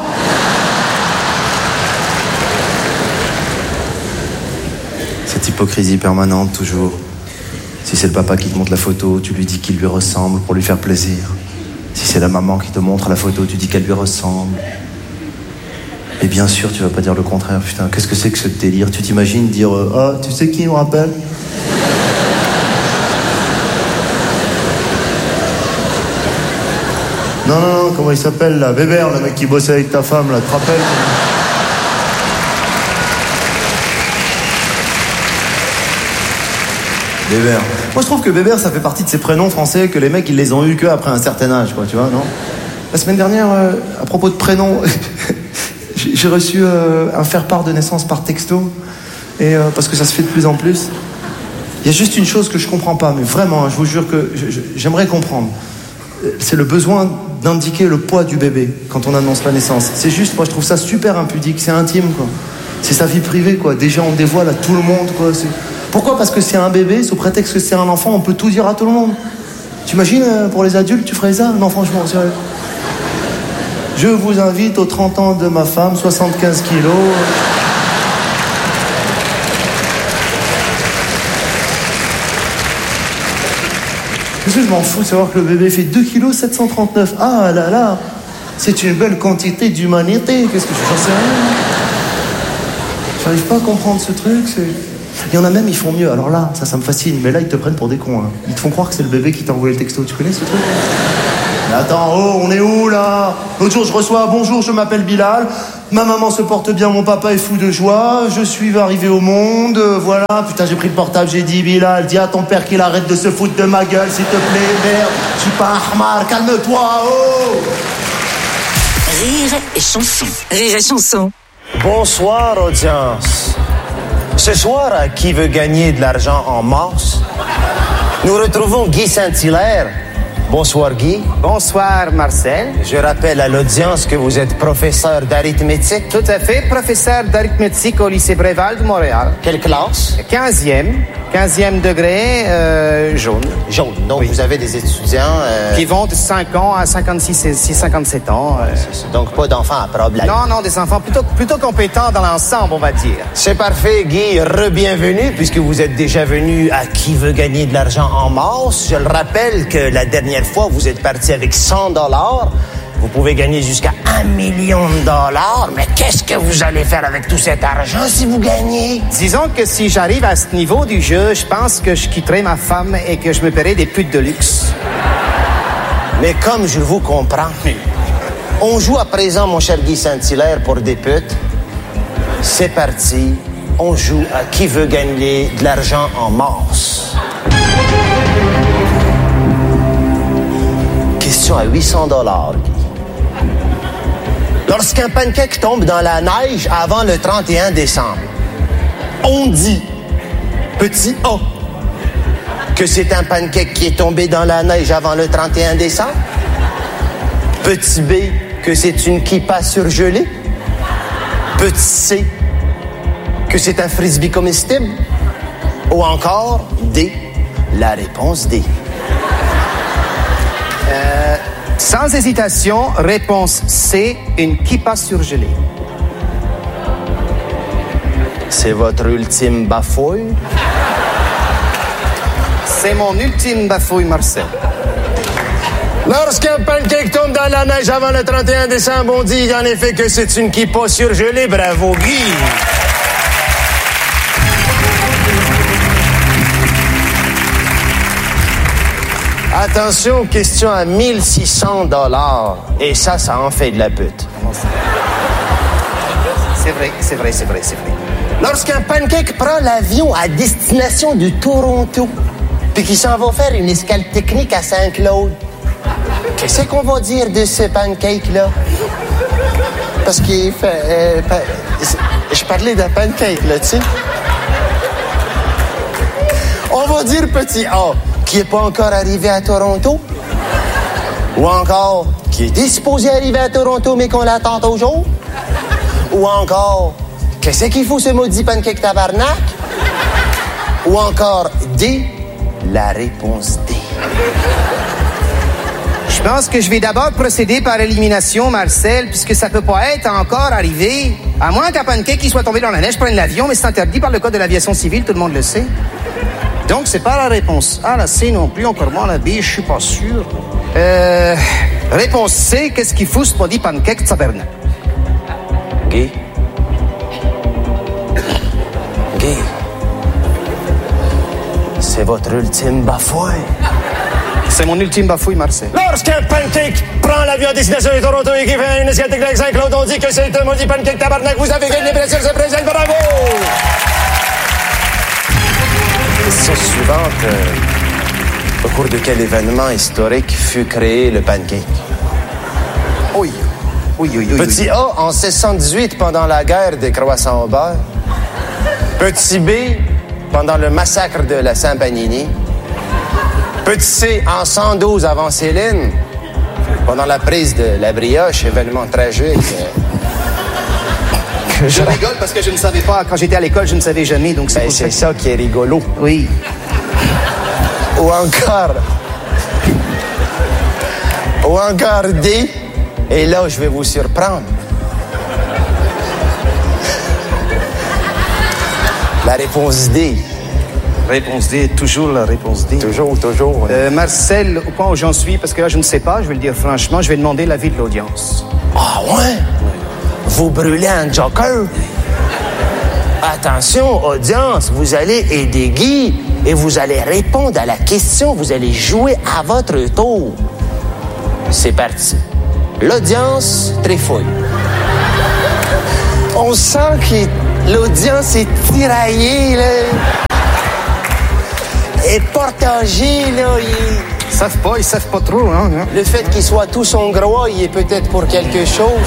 Cette hypocrisie permanente, toujours. Si c'est le papa qui te montre la photo, tu lui dis qu'il lui ressemble pour lui faire plaisir. Si c'est la maman qui te montre la photo, tu dis qu'elle lui ressemble. Et bien sûr, tu vas pas dire le contraire. Putain, qu'est-ce que c'est que ce délire? Tu t'imagines dire, euh, ah, tu sais qui me rappelle? Non, non, non, comment il s'appelle là? Weber, le mec qui bossait avec ta femme, là, tu te rappelles? Weber. Moi, je trouve que Weber, ça fait partie de ces prénoms français que les mecs, ils les ont eus qu'après un certain âge, quoi, tu vois, non? La semaine dernière, euh, à propos de prénoms, j'ai reçu euh, un faire-part de naissance par texto, et euh, parce que ça se fait de plus en plus. Il y a juste une chose que je comprends pas, mais vraiment, hein, je vous jure que je, je, j'aimerais comprendre. C'est le besoin d'indiquer le poids du bébé quand on annonce la naissance. C'est juste, moi je trouve ça super impudique, c'est intime quoi. C'est sa vie privée quoi. Déjà on dévoile à tout le monde quoi. C'est... Pourquoi? Parce que c'est un bébé, sous prétexte que c'est un enfant, on peut tout dire à tout le monde. T'imagines euh, pour les adultes tu ferais ça? Non franchement, sérieux. Je vous invite aux trente ans de ma femme, soixante-quinze kilos. Qu'est-ce que je m'en fous de savoir que le bébé fait deux kilos sept cent trente-neuf. Ah là là, c'est une belle quantité d'humanité. Qu'est-ce que je j'en sais rien. J'arrive pas à comprendre ce truc. C'est... Il y en a même, ils font mieux. Alors là, ça, ça me fascine. Mais là, ils te prennent pour des cons. Hein. Ils te font croire que c'est le bébé qui t'a envoyé le texto. Tu connais ce truc? Mais attends, oh, on est où là? L'autre jour, je reçois « Bonjour, je m'appelle Bilal. Ma maman se porte bien, mon papa est fou de joie. Je suis arrivé au monde. Voilà, putain, j'ai pris le portable, j'ai dit Bilal, dis à ton père qu'il arrête de se foutre de ma gueule, s'il te plaît, merde. Je suis pas un hamar, calme-toi, oh!» Rire et chanson. Rire et chanson. Bonsoir, audience. Ce soir, à Qui veut gagner de l'argent en mars, nous retrouvons Guy Saint-Hilaire. Bonsoir Guy. Bonsoir Marcel. Je rappelle à l'audience que vous êtes professeur d'arithmétique. Tout à fait, professeur d'arithmétique au lycée Bréval de Montréal. Quelle classe? quinzième. quinzième degré, euh, jaune. Jaune. Donc oui. Vous avez des étudiants... Euh... qui vont de cinq ans à cinquante-six, cinquante-sept ans. Euh... Donc pas d'enfants à problème. Non, non, des enfants plutôt, plutôt compétents dans l'ensemble, on va dire. C'est parfait, Guy. Re-bienvenue, puisque vous êtes déjà venu à Qui veut gagner de l'argent en mars. Je le rappelle que la dernière fois, vous êtes parti avec cent dollars. Vous pouvez gagner jusqu'à un million de dollars. Mais qu'est-ce que vous allez faire avec tout cet argent si vous gagnez? Disons que si j'arrive à ce niveau du jeu, je pense que je quitterai ma femme et que je me paierai des putes de luxe. Mais comme je vous comprends, On joue à présent, mon cher Guy Saint-Hilaire, pour des putes. C'est parti. On joue à qui veut gagner de l'argent en masse. Question à huit cents dollars. Lorsqu'un pancake tombe dans la neige avant le trente et un décembre, on dit, petit A, que c'est un pancake qui est tombé dans la neige avant le trente et un décembre. Petit B, que c'est une kippa surgelée. Petit C, que c'est un frisbee comestible. Ou encore D, la réponse D. Euh, sans hésitation, réponse C, une kippa surgelée. C'est votre ultime bafouille? C'est mon ultime bafouille, Marcel. Lorsqu'un pancake tombe dans la neige avant le trente et un décembre, on dit en effet que c'est une kippa surgelée. Bravo, Guy! Attention, question à mille six cents dollars. Et ça, ça en fait de la pute. C'est vrai, c'est vrai, c'est vrai, c'est vrai. Lorsqu'un pancake prend l'avion à destination du Toronto, puis qu'il s'en va faire une escale technique à Saint-Claude, qu'est-ce qu'on va dire de ce pancake-là? Parce qu'il fait... Euh, pa... Je parlais d'un pancake, là, tu sais. On va dire petit A, qui n'est pas encore arrivé à Toronto. Ou encore, qui est disposé arriver à Toronto, mais qu'on l'attend toujours. Ou encore, qu'est-ce qu'il faut ce maudit pancake tabarnak? Ou encore, D, la réponse D. Je pense que je vais d'abord procéder par élimination, Marcel, puisque ça peut pas être encore arrivé. À moins qu'un pancake qui soit tombé dans la neige prenne l'avion, mais c'est interdit par le code de l'aviation civile, tout le monde le sait. Donc, c'est pas la réponse A, la C non plus, encore moins la B, je suis pas sûr. Euh... Réponse C, qu'est-ce qu'il faut ce maudit pancake tabarnak? Guy? Guy? C'est votre ultime bafouille. C'est mon ultime bafouille, Marcel. Lorsqu'un pancake prend l'avion à destination de Toronto et qui fait une escale technique Saint-Claude, on dit que c'est un maudit pancake tabarnak. Vous avez gagné, bien sûr, ce présent. Bravo! Question suivante. Euh, au cours de quel événement historique fut créé le pancake? Oui. Oui, oui, oui. Petit A, en seize cent dix-huit, pendant la guerre des croissants au beurre. Petit B, pendant le massacre de la Saint-Panini. Petit C, en cent douze avant Céline, pendant la prise de la brioche, événement tragique. Je, je rigole parce que je ne savais pas, quand j'étais à l'école, je ne savais jamais, donc c'est ben, c'est ça, ça qui est rigolo. Oui. Ou encore... Ou encore D, et là, je vais vous surprendre. La réponse D. Réponse D, toujours la réponse D. Toujours, toujours. Oui. Euh, Marcel, au point où j'en suis, parce que là, je ne sais pas, je vais le dire franchement, je vais demander l'avis de l'audience. Ah ouais? Oui. Vous brûlez un joker? Attention, audience, vous allez aider Guy et vous allez répondre à la question, vous allez jouer à votre tour. C'est parti. L'audience trifouille. On sent que l'audience est tiraillée, là. Et partagée, là. Ils savent pas, ils savent pas trop, hein. hein. Le fait qu'ils soient tous hongrois, il est peut-être pour quelque chose.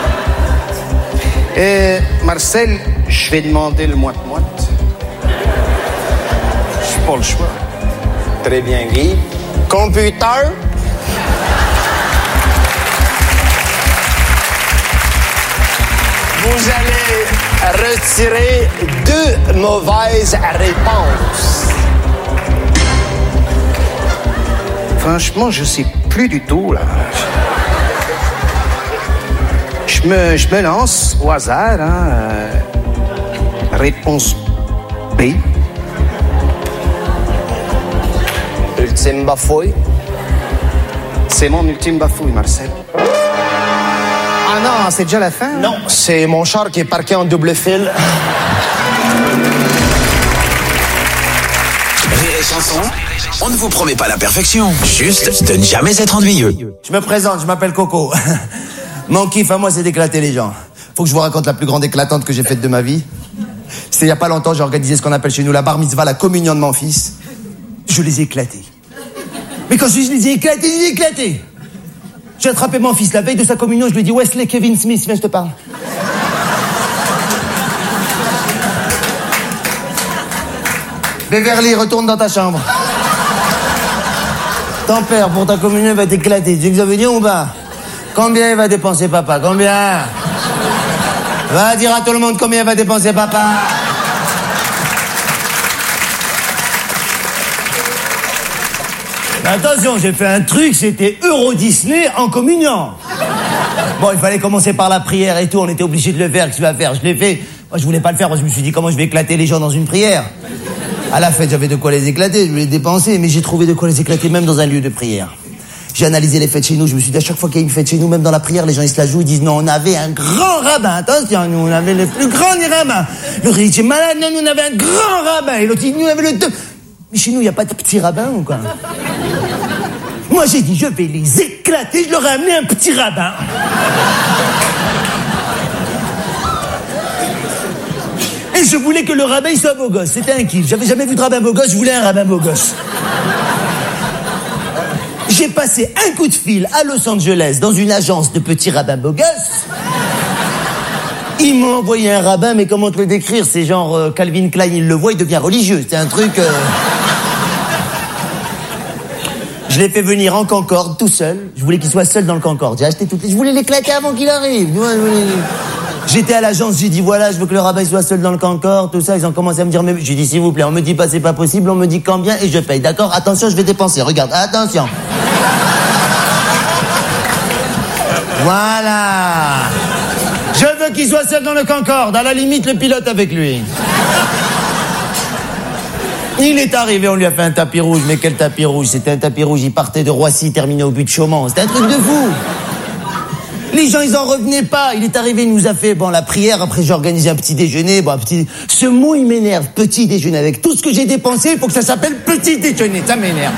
Euh, Marcel, je vais demander le moite-moite. J'ai pas le choix. Très bien, Guy. Computer. Vous allez retirer deux mauvaises réponses. Franchement, je sais plus du tout, là. Je me, je me lance au hasard, hein. Euh, réponse B. Ultime bafouille. C'est mon ultime bafouille, Marcel. Ah non, c'est déjà la fin? Hein? Non, c'est mon char qui est parqué en double fil. Rire et chanson, on ne vous promet pas la perfection, juste de ne jamais être ennuyeux. Je me présente, je m'appelle Coco. Mon kiff à moi, c'est d'éclater les gens. Faut que je vous raconte la plus grande éclatante que j'ai faite de ma vie. C'était il y a pas longtemps, j'ai organisé ce qu'on appelle chez nous la bar mitzvah, la communion de mon fils. Je les ai éclatés. Mais quand je dis je les ai éclatés, je les ai éclatés. J'ai attrapé mon fils la veille de sa communion, je lui ai dit Wesley Kevin Smith, viens, je te parle. Beverly, retourne dans ta chambre. Ton père, pour ta communion, va t'éclater. Tu sais que ça veut dire ou pas? Combien il va dépenser papa? Combien? Va dire à tout le monde combien il va dépenser papa. Attention, j'ai fait un truc, c'était Euro Disney en communion. Bon, il fallait commencer par la prière et tout, on était obligé de le faire, qu'est-ce que tu vas faire? Je l'ai fait. Moi, je voulais pas le faire, moi, je me suis dit comment je vais éclater les gens dans une prière. À la fête, j'avais de quoi les éclater, je voulais les dépenser, mais j'ai trouvé de quoi les éclater même dans un lieu de prière. J'ai analysé les fêtes chez nous, je me suis dit à chaque fois qu'il y a une fête chez nous, même dans la prière, les gens ils se la jouent, ils disent non, on avait un grand rabbin, attention, nous on avait le plus grand des rabbins. Le riche est malade, non, nous on avait un grand rabbin, et l'autre il dit nous on avait le deux. Mais chez nous, il n'y a pas de petit rabbin ou quoi? Moi j'ai dit je vais les éclater, je leur ai amené un petit rabbin. Et je voulais que le rabbin il soit beau gosse, c'était un kiff. J'avais jamais vu de rabbin beau gosse, je voulais un rabbin beau gosse. J'ai passé un coup de fil à Los Angeles dans une agence de petits rabbins beaux gosses. Ils m'ont envoyé un rabbin, mais comment te le décrire? C'est genre euh, Calvin Klein, il le voit, il devient religieux. C'est un truc... Euh... Je l'ai fait venir en Concorde, tout seul. Je voulais qu'il soit seul dans le Concorde. J'ai acheté toutes les... Je voulais l'éclater avant qu'il arrive. J'étais à l'agence, j'ai dit voilà, je veux que le rabbin soit seul dans le Concorde, tout ça. Ils ont commencé à me dire mais j'ai dit s'il vous plaît, on me dit pas c'est pas possible, on me dit combien et je paye. D'accord, attention, je vais dépenser. Regarde, attention. Voilà. Je veux qu'il soit seul dans le Concorde, à la limite le pilote avec lui. Il est arrivé, on lui a fait un tapis rouge, mais quel tapis rouge? C'était un tapis rouge, il partait de Roissy, terminé au but de Chaumont. C'était un truc de fou. Les gens, ils en revenaient pas. Il est arrivé, il nous a fait, bon, la prière. Après, j'ai organisé un petit déjeuner. Bon, un petit... Ce mot, il m'énerve. Petit déjeuner. Avec tout ce que j'ai dépensé, il faut que ça s'appelle petit déjeuner. Ça m'énerve.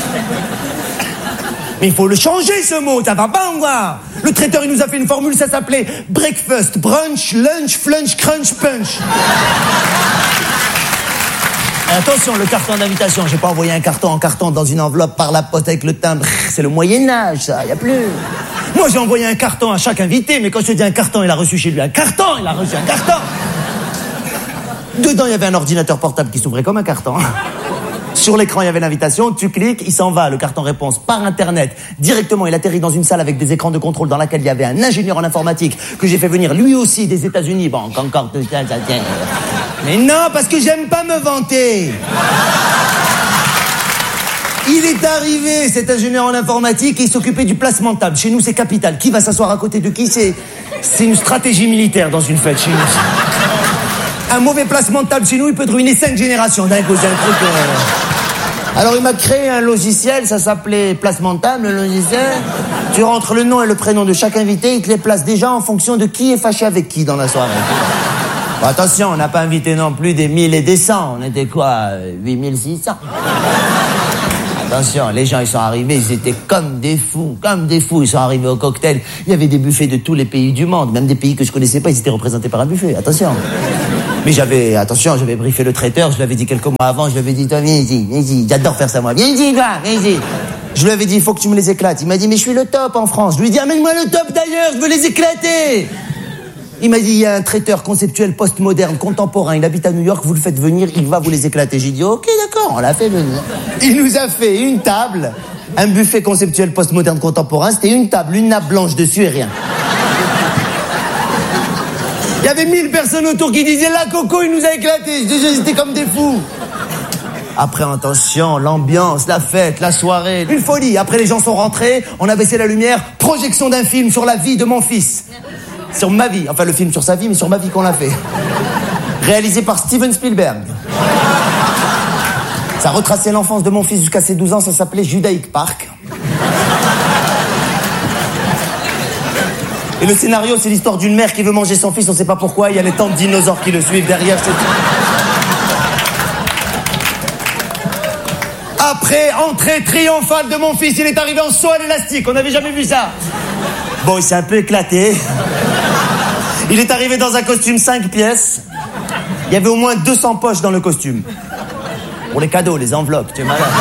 Mais il faut le changer, ce mot. Ça va pas, on voit. Le traiteur, il nous a fait une formule. Ça s'appelait breakfast, brunch, lunch, flunch, crunch, punch. Attention, le carton d'invitation. J'ai pas envoyé un carton en carton dans une enveloppe par la poste avec le timbre. C'est le Moyen-Âge, ça. Y a plus. Moi, j'ai envoyé un carton à chaque invité, mais quand je te dis un carton, il a reçu chez lui un carton, il a reçu un carton. Dedans, il y avait un ordinateur portable qui s'ouvrait comme un carton. Sur l'écran, il y avait l'invitation, tu cliques, il s'en va, le carton réponse par Internet. Directement, il atterrit dans une salle avec des écrans de contrôle dans laquelle il y avait un ingénieur en informatique que j'ai fait venir lui aussi des États-Unis. Bon, encore tout ça, ça tient. Mais non, parce que j'aime pas me vanter. Il est arrivé, cet ingénieur en informatique, et il s'occupait du placement de table. Chez nous, c'est capital. Qui va s'asseoir à côté de qui? C'est, c'est une stratégie militaire dans une fête chez nous. Un mauvais placement de table chez nous, il peut ruiner cinq générations d'un coup. C'est un truc... Euh... Alors, il m'a créé un logiciel, ça s'appelait placement de table, le logiciel. Tu rentres le nom et le prénom de chaque invité, il te les place déjà en fonction de qui est fâché avec qui dans la soirée. Bon, attention, on n'a pas invité non plus des mille et des cent. On était quoi, huit mille six cents. Attention, les gens, ils sont arrivés, ils étaient comme des fous, comme des fous. Ils sont arrivés au cocktail. Il y avait des buffets de tous les pays du monde, même des pays que je connaissais pas, ils étaient représentés par un buffet. Attention. Mais j'avais, attention, j'avais briefé le traiteur, je lui avais dit quelques mois avant, je lui avais dit, toi, viens ici, viens ici. J'adore faire ça, moi. Viens ici, toi, viens ici. Je lui avais dit, il faut que tu me les éclates. Il m'a dit, mais je suis le top en France. Je lui ai dit, amène-moi le top d'ailleurs, je veux les éclater. Il m'a dit, il y a un traiteur conceptuel postmoderne, contemporain, il habite à New York, vous le faites venir, il va vous les éclater. J'ai dit, ok, d'accord, on l'a fait venir. Il nous a fait une table, un buffet conceptuel postmoderne contemporain, c'était une table, une nappe blanche dessus et rien. Il y avait mille personnes autour qui disaient, là, Coco, il nous a éclatés. C'était comme des fous. Après, attention, l'ambiance, la fête, la soirée, une folie. Après, les gens sont rentrés, on a baissé la lumière, projection d'un film sur la vie de mon fils. Sur ma vie, enfin le film sur sa vie, mais sur ma vie qu'on l'a fait. Réalisé par Steven Spielberg. Ça retraçait l'enfance de mon fils jusqu'à ses douze ans, ça s'appelait Judaic Park. Et le scénario, c'est l'histoire d'une mère qui veut manger son fils, on sait pas pourquoi, il y a les tantes dinosaures qui le suivent derrière. C'est... Après, entrée triomphale de mon fils, il est arrivé en saut à l'élastique, on n'avait jamais vu ça. Bon, il s'est un peu éclaté. Il est arrivé dans un costume cinq pièces. Il y avait au moins deux cents poches dans le costume. Pour les cadeaux, les enveloppes, tu es malade.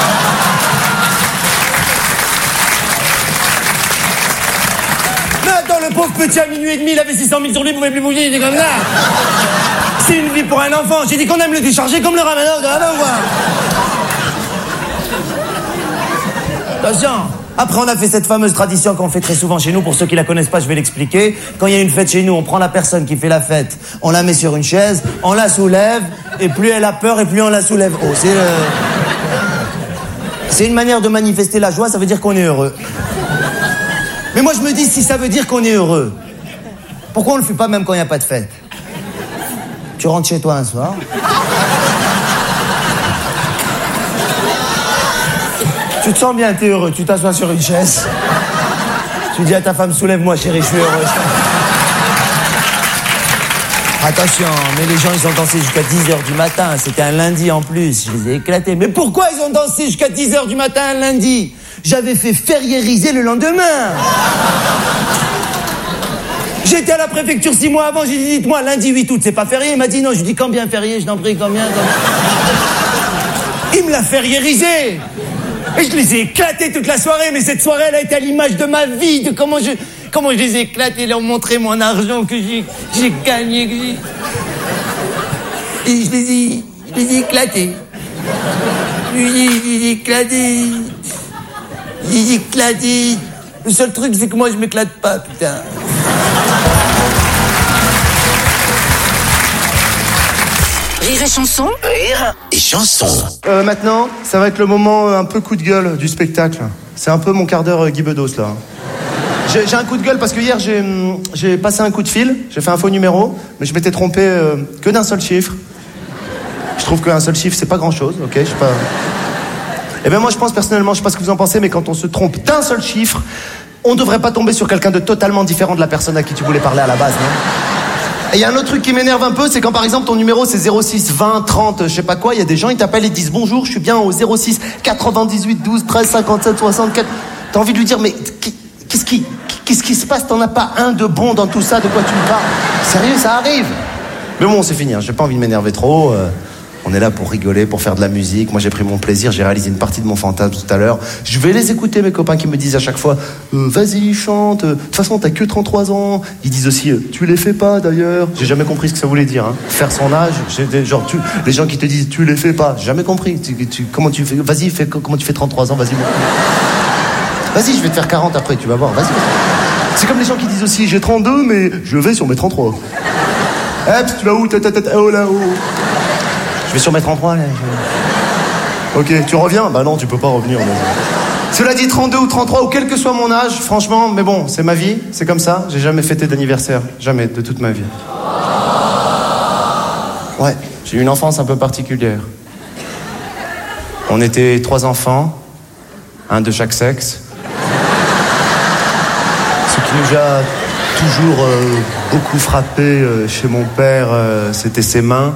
Mais attends, le pauvre petit à minuit et demi, il avait six cent mille sur lui, il pouvait plus bouger, il était comme ça. C'est une vie pour un enfant. J'ai dit qu'on aime le décharger comme le ramadan, quand même, quoi. Attention. Après, on a fait cette fameuse tradition qu'on fait très souvent chez nous. Pour ceux qui la connaissent pas, je vais l'expliquer. Quand il y a une fête chez nous, on prend la personne qui fait la fête, on la met sur une chaise, on la soulève, et plus elle a peur, et plus on la soulève. Oh, c'est le... C'est une manière de manifester la joie, ça veut dire qu'on est heureux. Mais moi, je me dis, si ça veut dire qu'on est heureux, pourquoi on le fait pas même quand il n'y a pas de fête? Tu rentres chez toi un soir... Tu te sens bien, t'es heureux, tu t'assois sur une chaise. Tu dis à ta femme, soulève-moi chérie, je suis heureux. Attention, mais les gens, ils ont dansé jusqu'à dix heures du matin. C'était un lundi en plus, je les ai éclatés. Mais pourquoi ils ont dansé jusqu'à dix heures du matin un lundi? J'avais fait fériériser le lendemain. J'étais à la préfecture six mois avant, j'ai dit, dites-moi, lundi huit août, c'est pas férié? Il m'a dit non, je lui dis, combien férié? Je t'en prie, combien, combien? Il me l'a fériérisé. Et je les ai éclatés toute la soirée, mais cette soirée, elle a été à l'image de ma vie, de comment je, comment je les ai éclatés, leur montrer mon argent que j'ai, j'ai gagné, que j'ai... Et je les ai, je les ai éclatés. Je les ai, je les ai éclatés. Je les ai éclatés. Le seul truc, c'est que moi, je m'éclate pas, putain. Rire et chanson. Rire et chanson. Euh, maintenant, ça va être le moment euh, un peu coup de gueule du spectacle. C'est un peu mon quart d'heure euh, Guy Bedos, là. J'ai, j'ai un coup de gueule parce que hier, j'ai, j'ai passé un coup de fil, j'ai fait un faux numéro, mais je m'étais trompé euh, que d'un seul chiffre. Je trouve qu'un seul chiffre, c'est pas grand-chose, ok? Je sais pas... Eh bien, moi, je pense personnellement, je sais pas ce que vous en pensez, mais quand on se trompe d'un seul chiffre, on devrait pas tomber sur quelqu'un de totalement différent de la personne à qui tu voulais parler à la base, non? Et il y a un autre truc qui m'énerve un peu, c'est quand par exemple ton numéro c'est zéro six vingt trente, je sais pas quoi, il y a des gens, ils t'appellent et disent bonjour, je suis bien au zéro six quatre-vingt-dix-huit douze treize cinquante-sept soixante-quatre. T'as envie de lui dire, mais qu'est-ce qui, qu'est-ce qui se passe? T'en as pas un de bon dans tout ça, de quoi tu me parles? Sérieux, ça arrive. Mais bon, c'est fini, hein. J'ai pas envie de m'énerver trop. Euh... On est là pour rigoler, pour faire de la musique. Moi, j'ai pris mon plaisir, j'ai réalisé une partie de mon fantasme tout à l'heure. Je vais les écouter, mes copains qui me disent à chaque fois euh, vas-y, chante. De toute façon, t'as que trente-trois ans. Ils disent aussi euh, tu les fais pas, d'ailleurs. J'ai jamais compris ce que ça voulait dire. Hein. Faire son âge, j'ai des, genre, tu, les gens qui te disent tu les fais pas. J'ai jamais compris. Tu, tu, comment tu fais Vas-y, fais, comment tu fais trente-trois ans, vas-y. Vas-y, je vais te faire quarante après, tu vas voir, vas-y. C'est comme les gens qui disent aussi j'ai trente-deux, mais je vais sur mes trente-trois. Eh, tu vas où? Oh là, oh. Je vais sur mes trente-trois, là. Je... Ok, tu reviens? Bah non, tu peux pas revenir. Mais... Cela dit, trente-deux ou trente-trois, ou quel que soit mon âge, franchement, mais bon, c'est ma vie, c'est comme ça. J'ai jamais fêté d'anniversaire. Jamais, de toute ma vie. Ouais, j'ai eu une enfance un peu particulière. On était trois enfants, un de chaque sexe. Ce qui nous a toujours euh, beaucoup frappé euh, chez mon père, euh, c'était ses mains.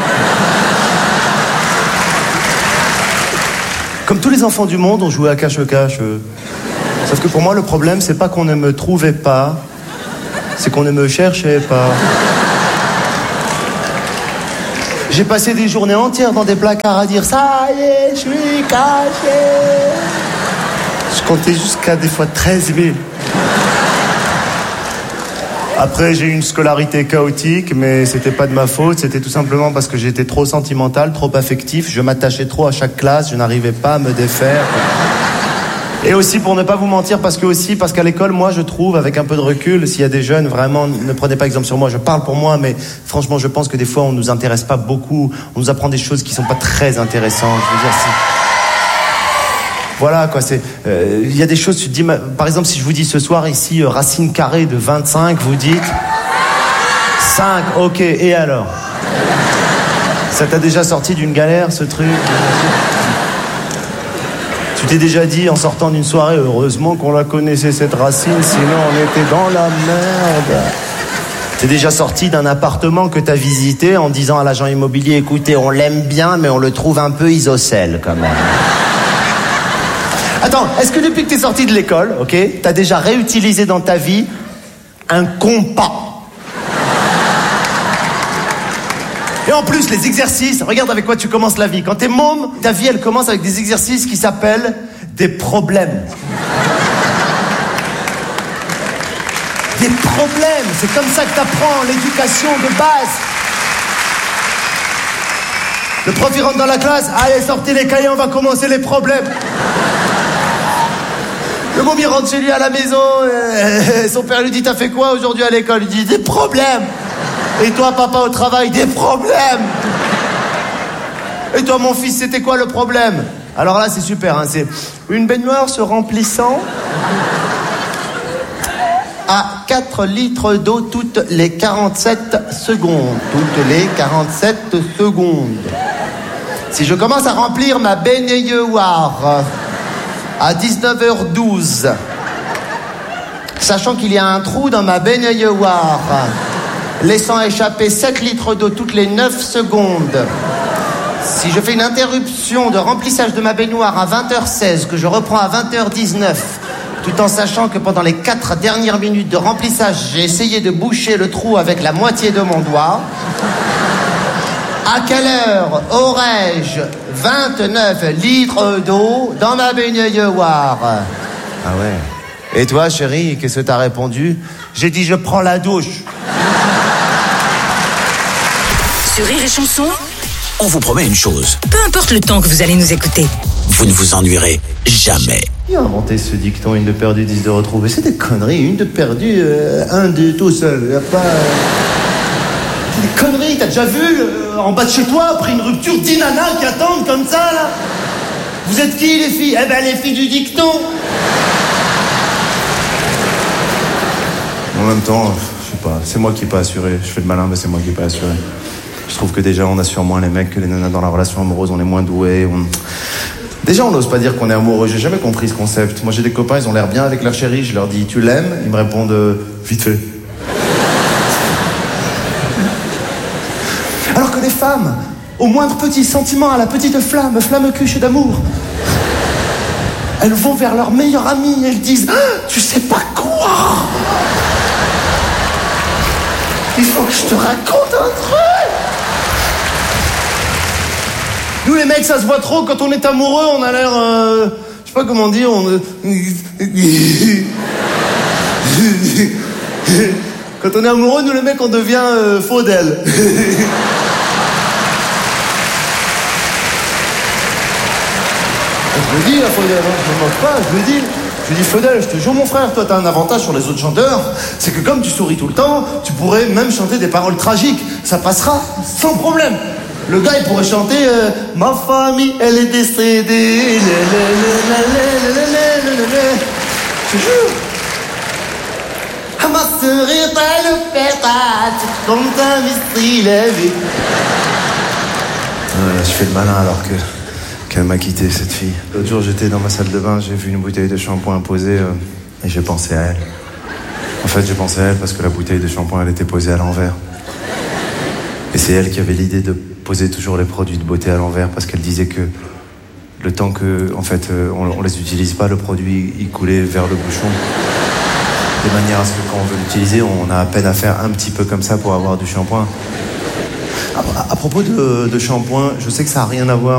Comme tous les enfants du monde, on jouait à cache-cache. Euh. Sauf que pour moi, le problème, c'est pas qu'on ne me trouvait pas, c'est qu'on ne me cherchait pas. J'ai passé des journées entières dans des placards à dire « Ça y est, je suis caché !» Je comptais jusqu'à des fois treize mille. Après, j'ai eu une scolarité chaotique, mais c'était pas de ma faute, c'était tout simplement parce que j'étais trop sentimental, trop affectif, je m'attachais trop à chaque classe, je n'arrivais pas à me défaire. Et aussi, pour ne pas vous mentir, parce que aussi, parce qu'à l'école, moi, je trouve, avec un peu de recul, s'il y a des jeunes, vraiment, ne prenez pas exemple sur moi, je parle pour moi, mais franchement, je pense que des fois, on nous intéresse pas beaucoup, on nous apprend des choses qui sont pas très intéressantes, je veux dire, si... Voilà, quoi, c'est... Il euh, y a des choses, tu te dis... Par exemple, si je vous dis ce soir, ici, euh, racine carrée de vingt-cinq, vous dites... cinq, ok, et alors? Ça t'a déjà sorti d'une galère, ce truc? Tu t'es déjà dit, en sortant d'une soirée, heureusement qu'on la connaissait, cette racine, sinon on était dans la merde. T'es déjà sorti d'un appartement que t'as visité en disant à l'agent immobilier, écoutez, on l'aime bien, mais on le trouve un peu isocèle, quand même. Attends, est-ce que depuis que t'es sorti de l'école, ok, t'as déjà réutilisé dans ta vie un compas? Et en plus, les exercices, regarde avec quoi tu commences la vie. Quand t'es môme, ta vie, elle commence avec des exercices qui s'appellent des problèmes. Des problèmes, c'est comme ça que t'apprends l'éducation de base. Le prof, il rentre dans la classe, allez, sortez les cahiers, on va commencer les problèmes. Le môme, il rentre chez lui à la maison, euh, son père lui dit, t'as fait quoi aujourd'hui à l'école? Il dit, des problèmes. Et toi, papa, au travail, des problèmes. Et toi, mon fils, c'était quoi le problème? Alors là, c'est super, hein, c'est une baignoire se remplissant à quatre litres d'eau toutes les quarante-sept secondes. Toutes les quarante-sept secondes. Si je commence à remplir ma baignoire à dix-neuf heures douze, sachant qu'il y a un trou dans ma baignoire, laissant échapper sept litres d'eau toutes les neuf secondes. Si je fais une interruption de remplissage de ma baignoire à vingt heures seize, que je reprends à vingt heures dix-neuf, tout en sachant que pendant les quatre dernières minutes de remplissage, j'ai essayé de boucher le trou avec la moitié de mon doigt, à quelle heure aurais-je vingt-neuf litres d'eau dans ma baignoire? Ah ouais. Et toi, chérie, qu'est-ce que t'as répondu? J'ai dit, je prends la douche. Sur Rire et Chanson, on vous promet une chose. peu importe le temps que vous allez nous écouter, Vous ne vous ennuierez jamais. Qui a inventé ce dicton, une de perdue, dix de retrouvée? C'est des conneries, une de perdue, euh, un de tout seul. Y a pas... C'est des conneries, t'as déjà vu euh, en bas de chez toi, après une rupture, dix nanas qui attendent comme ça, là? Vous êtes qui, les filles? Eh ben, les filles du dicton. En même temps, je sais pas, c'est moi qui n'ai pas assuré. Je fais le malin, mais c'est moi qui n'ai pas assuré. Je trouve que déjà, on assure moins les mecs que les nanas dans la relation amoureuse, on est moins doués, on... Déjà, on n'ose pas dire qu'on est amoureux. J'ai jamais compris ce concept. Moi, j'ai des copains, ils ont l'air bien avec leur chérie. Je leur dis, tu l'aimes? Ils me répondent, euh, vite fait. Alors que les femmes, au moindre petit sentiment, à la petite flamme, flamme cuche d'amour, elles vont vers leur meilleure amie et elles disent, ah, tu sais pas quoi? Il faut que je te raconte un truc. Nous les mecs, ça se voit trop, quand on est amoureux, on a l'air... Euh, je sais pas comment dire, on... Quand on est amoureux, nous les mecs, on devient euh, faux d'elle. Je le dis, la Faudel, hein, je ne me moque pas, je le dis. Je lui dis, Faudel, je te jure, mon frère, toi, t'as un avantage sur les autres chanteurs, c'est que comme tu souris tout le temps, tu pourrais même chanter des paroles tragiques. Ça passera sans problème. Le gars, il pourrait chanter euh, ma famille, elle est décédée. Je te jure. Ma sœur est le père, comme un mistri levé. Je fais le malin alors que qu'elle m'a quitté, cette fille. L'autre jour, j'étais dans ma salle de bain, j'ai vu une bouteille de shampoing posée euh, et j'ai pensé à elle. En fait, j'ai pensé à elle parce que la bouteille de shampoing, elle était posée à l'envers. Et c'est elle qui avait l'idée de poser toujours les produits de beauté à l'envers parce qu'elle disait que le temps que, en fait, euh, on, on les utilise pas, le produit, il coulait vers le bouchon. De manière à ce que quand on veut l'utiliser, on a à peine à faire un petit peu comme ça pour avoir du shampoing. À, à propos de, de shampoing, je sais que ça n'a rien à voir.